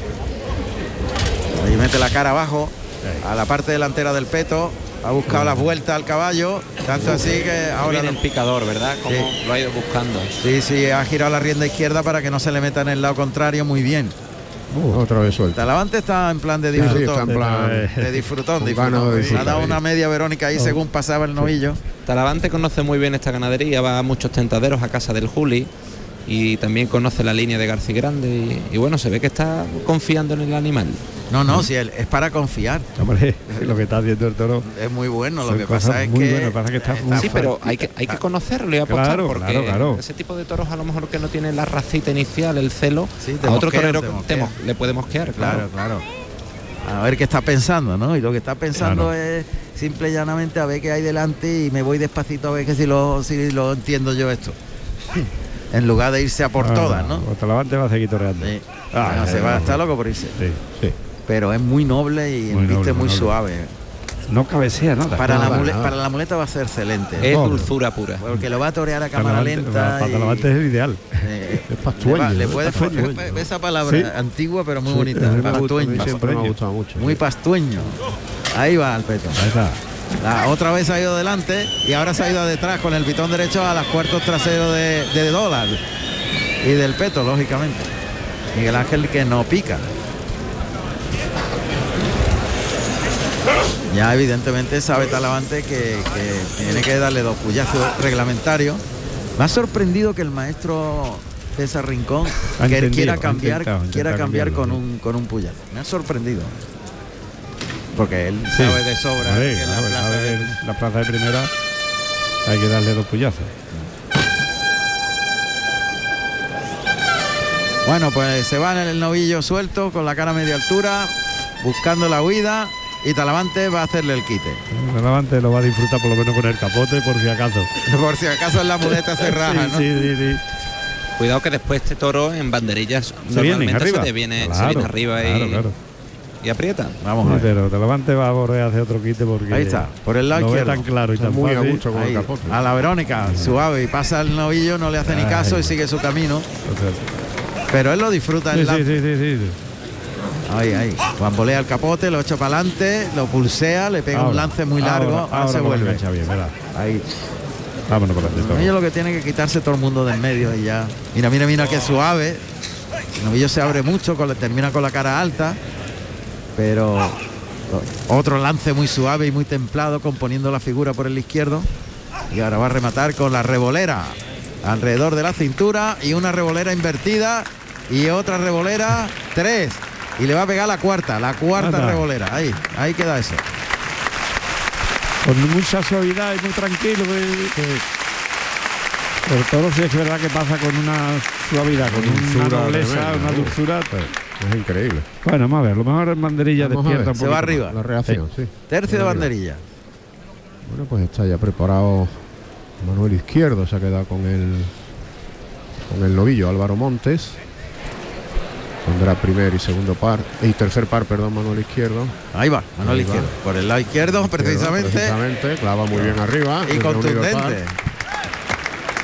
Ahí mete la cara abajo a la parte delantera del peto. Ha buscado las vueltas al caballo, tanto así que ahora viene el picador, ¿verdad? Como lo ha ido buscando. Sí, ha girado la rienda izquierda para que no se le meta en el lado contrario, muy bien. Otra vez suelta. Talavante está en plan de disfrutón. Sí, está en plan de disfrutón. Ha dado una media Verónica ahí según pasaba el novillo. Talavante conoce muy bien esta ganadería, va a muchos tentaderos a casa del Juli y también conoce la línea de García Grande y bueno, se ve que está confiando en el animal. No, si él es para confiar. Hombre, lo que está haciendo el toro es muy bueno. Lo que pasa es que sí, pero hay que conocerlo y apostar, claro, porque claro. ese tipo de toros a lo mejor que no tiene la racita inicial, el celo, a otro torero le puede mosquear. Claro. A ver qué está pensando, ¿no? Y lo que está pensando es simple y llanamente a ver qué hay delante y me voy despacito a ver que si lo entiendo yo esto. En lugar de irse a por todas, ¿no? Talavante va a seguir toreando. Sí. Se va a estar loco por irse. Sí. Pero es muy noble y embiste muy suave. No cabecea nada. Para la muleta va a ser excelente. Es dulzura pura. Porque lo va a torear a cámara lenta. Para Talavante es el ideal. Es pastueño. Le puede esa palabra antigua pero muy bonita. Pastueño. Siempre me ha gustado mucho. Muy pastueño. Ahí va el peto. Ahí está. Otra vez ha ido adelante y ahora se ha ido detrás con el pitón derecho a los cuartos traseros de Dólar y del peto, lógicamente. Miguel Ángel que no pica. Ya evidentemente sabe Talavante que tiene que darle 2 puyazos reglamentarios. Me ha sorprendido que el maestro César Rincón quiera cambiar con un puyazo. Me ha sorprendido. Porque él sabe de sobra que la plaza de primera hay que darle 2 puyazos. Bueno, pues se va en el novillo suelto con la cara a media altura, buscando la huida y Talavante va a hacerle el quite. Talavante lo va a disfrutar por lo menos con el capote por si acaso. Por si acaso en la muleta se raja, ¿no? Sí. Cuidado que después este toro en banderillas normalmente se te viene arriba y aprieta. Vamos a ver. Pero Talavante va a volver a hacer otro quite porque ahí está, por el lado izquierdo. Tan claro y tan muy fácil. a gusto con el capote. A la Verónica, suave, y pasa el novillo, no le hace ni caso y sigue su camino. Pero él lo disfruta en sí. Ahí. Bambolea el capote, lo echa para adelante, lo pulsea, le pega un lance muy largo, ahora se vuelve. Bien, ahí. Vámonos por adelante. Ellos lo que tiene que quitarse todo el mundo de en medio y ya. Mira qué suave. El novillo se abre mucho, termina con la cara alta. Pero otro lance muy suave y muy templado, componiendo la figura por el izquierdo. Y ahora va a rematar con la revolera alrededor de la cintura y una revolera invertida y otra revolera, 3. Y le va a pegar la cuarta revolera. Ahí queda eso. Con mucha suavidad y muy tranquilo. Pero todo sí es verdad que pasa con una suavidad, con una nobleza, una dulzura. Es increíble. Bueno, vamos a ver, lo mejor es banderilla despierta. Se va arriba. La reacción, sí. Tercio de banderilla. Bueno, pues está ya preparado Manuel Izquierdo, se ha quedado con el novillo Álvaro Montes. Pondrá primer y segundo par y tercer par, perdón, Manuel Izquierdo. Ahí va, Manuel Izquierdo. Por el lado izquierdo, precisamente. Clava muy bien arriba. Y contundente.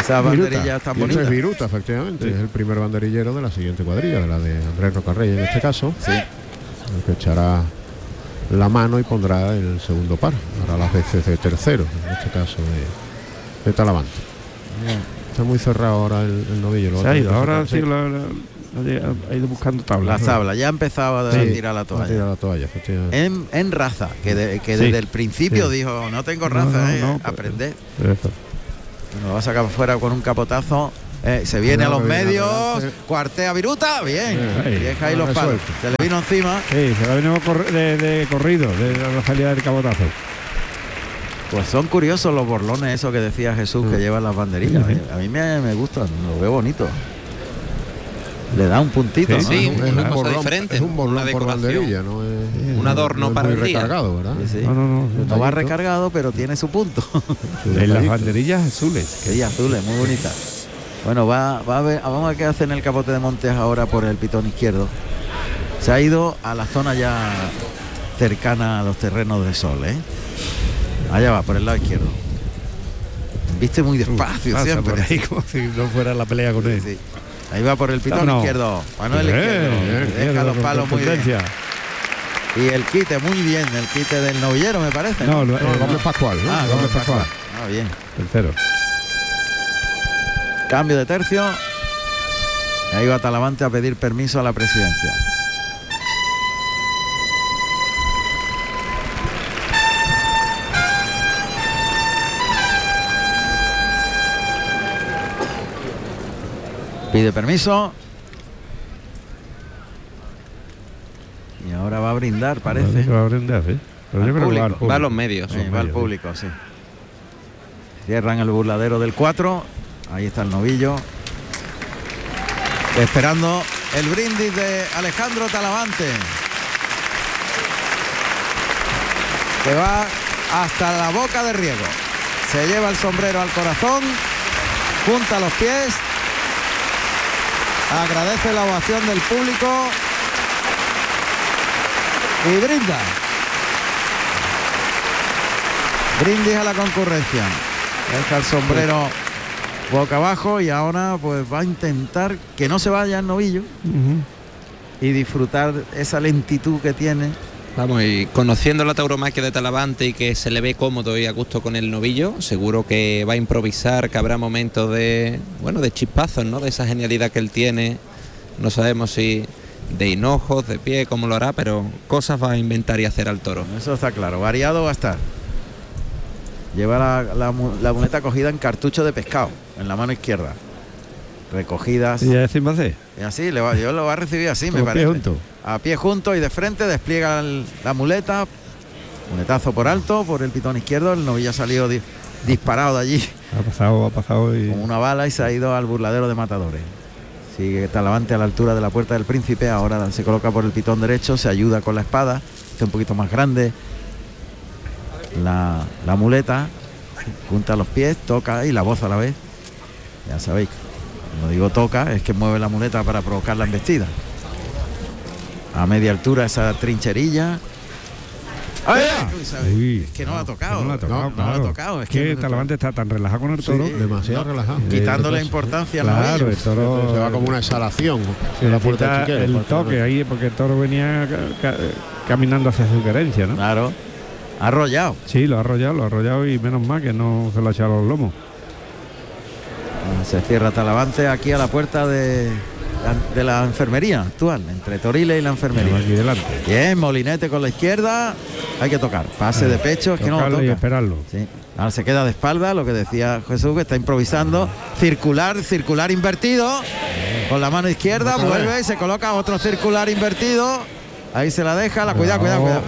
Esa banderilla está bonita. Es Viruta, efectivamente. Sí. Es el primer banderillero de la siguiente cuadrilla, de la de Andrés Rocarrey en este caso. Sí. El que echará la mano y pondrá el segundo par. Para las veces de tercero, en este caso de Talavante. Bien. Está muy cerrado ahora el novillo. Se ha ido, ahora sí ha ido buscando tablas. Las tablas, ya ha empezado a tirar la toalla. Tirar la toalla, en raza, que desde el principio dijo, no tengo raza, aprender. Lo va a sacar fuera con un capotazo. Se viene a los medios, cuartea Viruta, bien, deja ahí los palos. Se le vino encima. Sí, se le vino de corrido, de la salida del cabotazo. Pues son curiosos los borlones, esos que decía Jesús, que llevan las banderillas. A mí me gustan, lo veo bonito. Le da un puntito, ¿no? Sí, es una cosa diferente. Es un borlón por banderilla, ¿no? Un adorno para el día. Recargado, ¿verdad? Sí. No va recargado, pero tiene su punto. En las banderillas azules. Sí, azules, muy bonitas. Bueno, vamos a ver qué hace en el capote de Montes ahora por el pitón izquierdo. Se ha ido a la zona ya cercana a los terrenos de Sol, ¿eh? Allá va, por el lado izquierdo. Viste muy despacio siempre. Por ahí como si no fuera la pelea con él. Sí. Ahí va por el pitón izquierdo. Manuel izquierdo. Deja los palos muy bien. Y el quite, muy bien. El quite del novillero, me parece. No, Gómez Pascual. ¿No? Gómez Pascual. Bien. Tercero. Cambio de tercio. Y ahí va Talavante a pedir permiso a la presidencia. Pide permiso. Y ahora va a brindar, parece. Va a brindar, ¿eh? Va a los medios. Sí, va al público, sí. Cierran el burladero del 4. Ahí está el novillo. Esperando el brindis de Alejandro Talavante. Que va hasta la boca de riego. Se lleva el sombrero al corazón. Junta los pies. Agradece la ovación del público y brinda. Brindis a la concurrencia. Deja el sombrero boca abajo y ahora pues va a intentar que no se vaya el novillo y disfrutar esa lentitud que tiene. Vamos, y conociendo la tauromaquia de Talavante y que se le ve cómodo y a gusto con el novillo, seguro que va a improvisar, que habrá momentos de chispazos, ¿no? De esa genialidad que él tiene. No sabemos si de hinojos, de pie, cómo lo hará, pero cosas va a inventar y hacer al toro. Eso está claro, variado va a estar. Lleva la muleta cogida en cartucho de pescado, en la mano izquierda. Recogidas. ¿Y así va a hacer? Y así, yo lo va a recibir así, me parece. A pie junto y de frente despliega la muleta. Muletazo por alto, por el pitón izquierdo. El novillo ha salido disparado de allí. Ha pasado y... Con una bala y se ha ido al burladero de matadores. Sigue Talavante a la altura de la Puerta del Príncipe. Ahora se coloca por el pitón derecho, se ayuda con la espada. Está un poquito más grande la muleta. Junta los pies, toca y la voz a la vez. Ya sabéis, cuando digo toca, es que mueve la muleta para provocar la embestida. A media altura esa trincherilla. Es que no la ha tocado. No la ha tocado. Es que Talavante está tan relajado con el toro. Sí, demasiado relajado. Quitándole importancia al novillo. El toro se va como una exhalación. La puerta el toque ahí, porque el toro venía caminando hacia su querencia, ¿no? Claro. Ha arrollado. Sí, lo ha arrollado y menos mal que no se lo ha echado a los lomos. Se cierra Talavante aquí a la puerta de la enfermería actual, entre Toriles y la enfermería. Aquí delante. Bien, molinete con la izquierda. Hay que tocar. Pase de pecho, es que no lo toca. Y esperarlo. Sí. Ahora se queda de espalda, lo que decía Jesús, que está improvisando. Circular invertido. Con la mano izquierda, vuelve y se coloca otro circular invertido. Ahí se la deja, cuidado.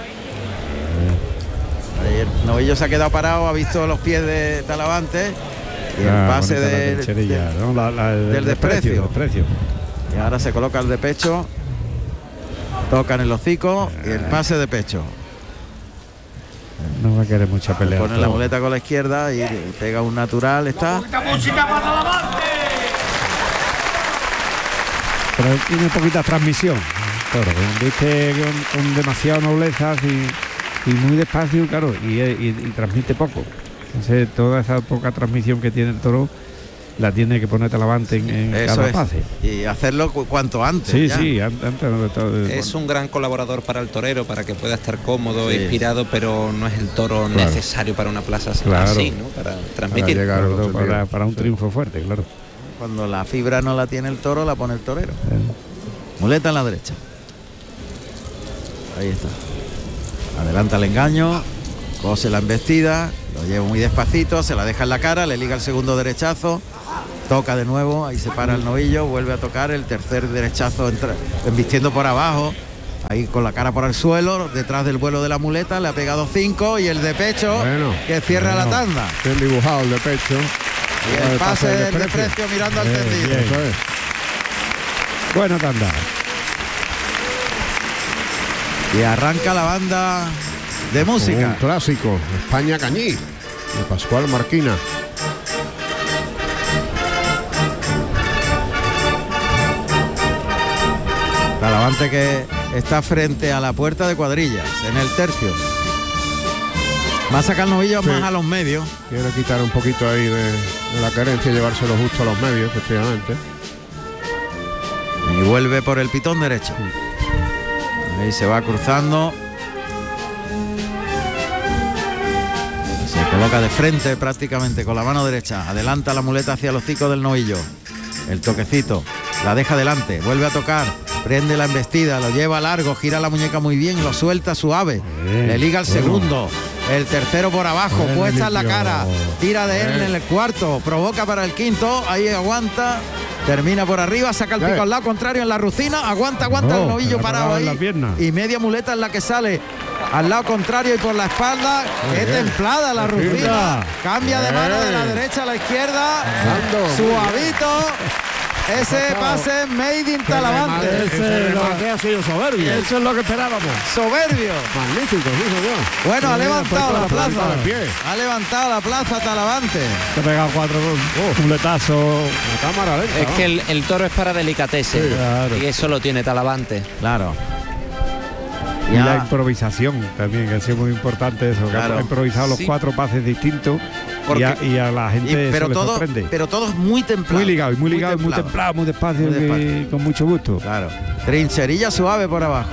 Ahí el novillo se ha quedado parado, ha visto los pies de Talavante. Y el pase del desprecio. Y ahora se coloca el de pecho. Toca en el hocico y el pase de pecho. No va a querer mucha pelea. Pone la muleta con la izquierda y pega un natural. Está. Pero tiene poquita transmisión. Claro, viste con demasiada nobleza y muy despacio, claro, y transmite poco. Entonces, toda esa poca transmisión que tiene el toro la tiene que poner Talavante en cada pase. Y hacerlo cuanto antes. Sí, sí, antes de todo. Es un gran colaborador para el torero, para que pueda estar cómodo, inspirado, pero no es el toro necesario para una plaza así, ¿no? Para transmitir. Para un triunfo fuerte, claro. Cuando la fibra no la tiene el toro, la pone el torero. Muleta en la derecha. Ahí está. Adelanta el engaño, cose la embestida, lo lleva muy despacito, se la deja en la cara, le liga el segundo derechazo, toca de nuevo, ahí se para el novillo, vuelve a tocar el tercer derechazo, embistiendo por abajo, ahí con la cara por el suelo, detrás del vuelo de la muleta, le ha pegado 5 y el de pecho que cierra la tanda. Bien dibujado el de pecho. Y el pase del desprecio mirando al tendido. Buena tanda. Y arranca la banda de música. Un clásico, España Cañí, de Pascual Marquina. Talavante que está frente a la puerta de cuadrillas, en el tercio. Va a sacar el novillo más a los medios. Quiere quitar un poquito ahí de la carencia y llevárselo justo a los medios, efectivamente. Y vuelve por el pitón derecho. Ahí se va cruzando. Se coloca de frente prácticamente con la mano derecha. Adelanta la muleta hacia el hocico del novillo. El toquecito. La deja delante. Vuelve a tocar. Prende la embestida. Lo lleva largo. Gira la muñeca muy bien. Lo suelta suave. Le liga el segundo. El tercero por abajo. Puesta en la cara. Tira de él en el cuarto. Provoca para el quinto. Ahí aguanta. Termina por arriba, saca el pico al lado contrario en la rucina, aguanta el novillo parado ahí y media muleta en la que sale al lado contrario y por la espalda. Qué templada la rucina, cambia de mano de la derecha a la izquierda, suavito. Ese pase made in Talavante. Ese ha sido soberbio. Eso es lo que esperábamos. Soberbio. Magnífico, sí, bueno, ha levantado la plaza. Ha levantado la plaza Talavante. Se ha pegado 4 muletazos. La cámara lenta. Es que el toro es para delicatessen. Sí, claro. Y eso lo tiene Talavante. Claro. Y la improvisación también, que ha sido muy importante eso, claro. Que ha improvisado los 4 pases distintos y a la gente pero eso todo, le sorprende. Pero todo es muy templado. Muy ligado, muy templado, muy despacio, con mucho gusto. Claro. Trincherilla suave por abajo.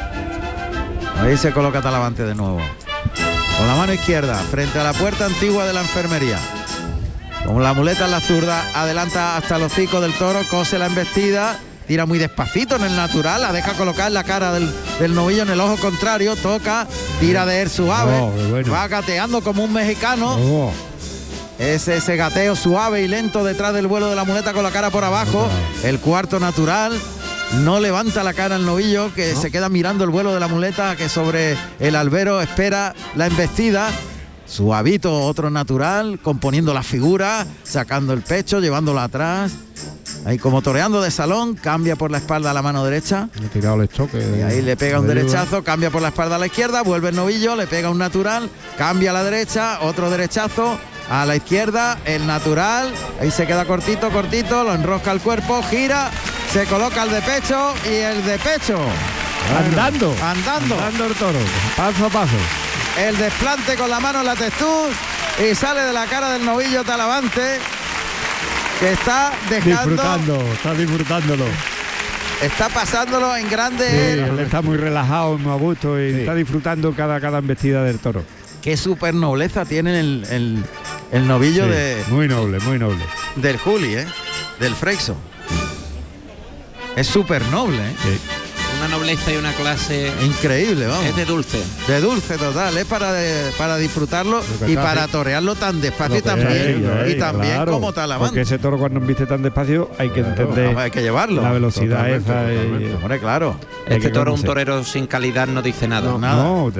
Ahí se coloca Talavante de nuevo. Con la mano izquierda, frente a la puerta antigua de la enfermería. Con la muleta en la zurda, adelanta hasta el hocico del toro, cose la embestida. Tira muy despacito en el natural, la deja colocar la cara del novillo en el ojo contrario, toca, tira de él suave, va gateando como un mexicano. Ese gateo suave y lento detrás del vuelo de la muleta con la cara por abajo. El cuarto natural, no levanta la cara el novillo, que se queda mirando el vuelo de la muleta, que sobre el albero espera la embestida. Suavito, otro natural, componiendo la figura, sacando el pecho, llevándolo atrás. Ahí como toreando de salón, cambia por la espalda a la mano derecha. Le ha tirado el choque. Y ahí le pega un derechazo, cambia por la espalda a la izquierda, vuelve el novillo, le pega un natural, cambia a la derecha, otro derechazo, a la izquierda, el natural, ahí se queda cortito, lo enrosca el cuerpo, gira, se coloca el de pecho y el de pecho. Andando el toro, paso a paso. El desplante con la mano en la testuz y sale de la cara del novillo Talavante, que está dejando... Está disfrutándolo. Está pasándolo en grande. Sí, él está muy relajado, muy a gusto y está disfrutando cada embestida del toro. Qué super nobleza tiene el novillo de... Muy noble. Del Juli, del Freixo. Es súper noble, Sí. Una nobleza y una clase increíble, vamos. Es de dulce. De dulce total, es para disfrutarlo y para torearlo tan despacio y también claro, como Talavante. Porque ese toro cuando embiste tan despacio hay que entender, hay que llevarlo. La velocidad esa. Hombre, claro. Este toro, un torero sin calidad no dice nada. No,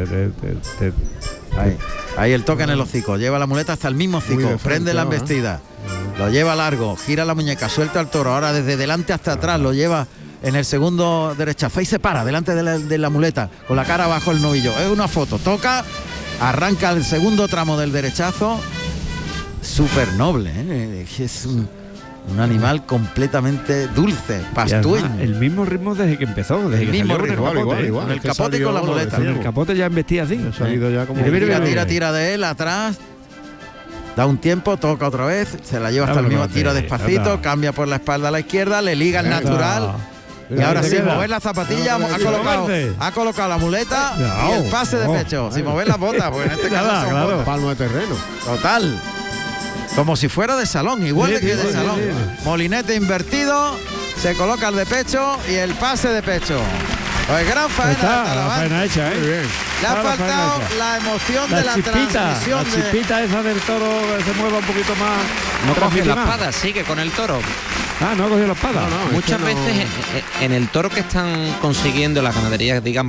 Ahí el toque en el hocico, lleva la muleta hasta el mismo hocico, prende la embestida, lo lleva largo, gira la muñeca, suelta al toro, ahora desde delante hasta atrás, lo lleva en el segundo derechazo y se para delante de la muleta, con la cara bajo el novillo. Es una foto, toca, arranca el segundo tramo del derechazo, súper noble, es un animal completamente dulce, pastueño. El mismo ritmo desde que empezó, desde que salió igual. Con el capote y con la muleta. El capote ya embestía así. Tira de él atrás. Da un tiempo, toca otra vez, se la lleva hasta el mismo tiro despacito, cambia por la espalda a la izquierda, le liga el natural. Y ahora sin mover la zapatilla ha colocado la muleta y el pase de pecho, sin mover las botas, porque en este caso son botas. Palmo de terreno. Total. Como si fuera de salón, igual que de salón. Molinete invertido, se coloca el de pecho y el pase de pecho. Pues gran faena. La faena hecha, bien. Le ha faltado la emoción de la transmisión. La chispita esa del toro que se mueva un poquito más. No coge la espada, sigue con el toro. No ha cogido la espada. Muchas veces en el toro que están consiguiendo la ganadería, digamos,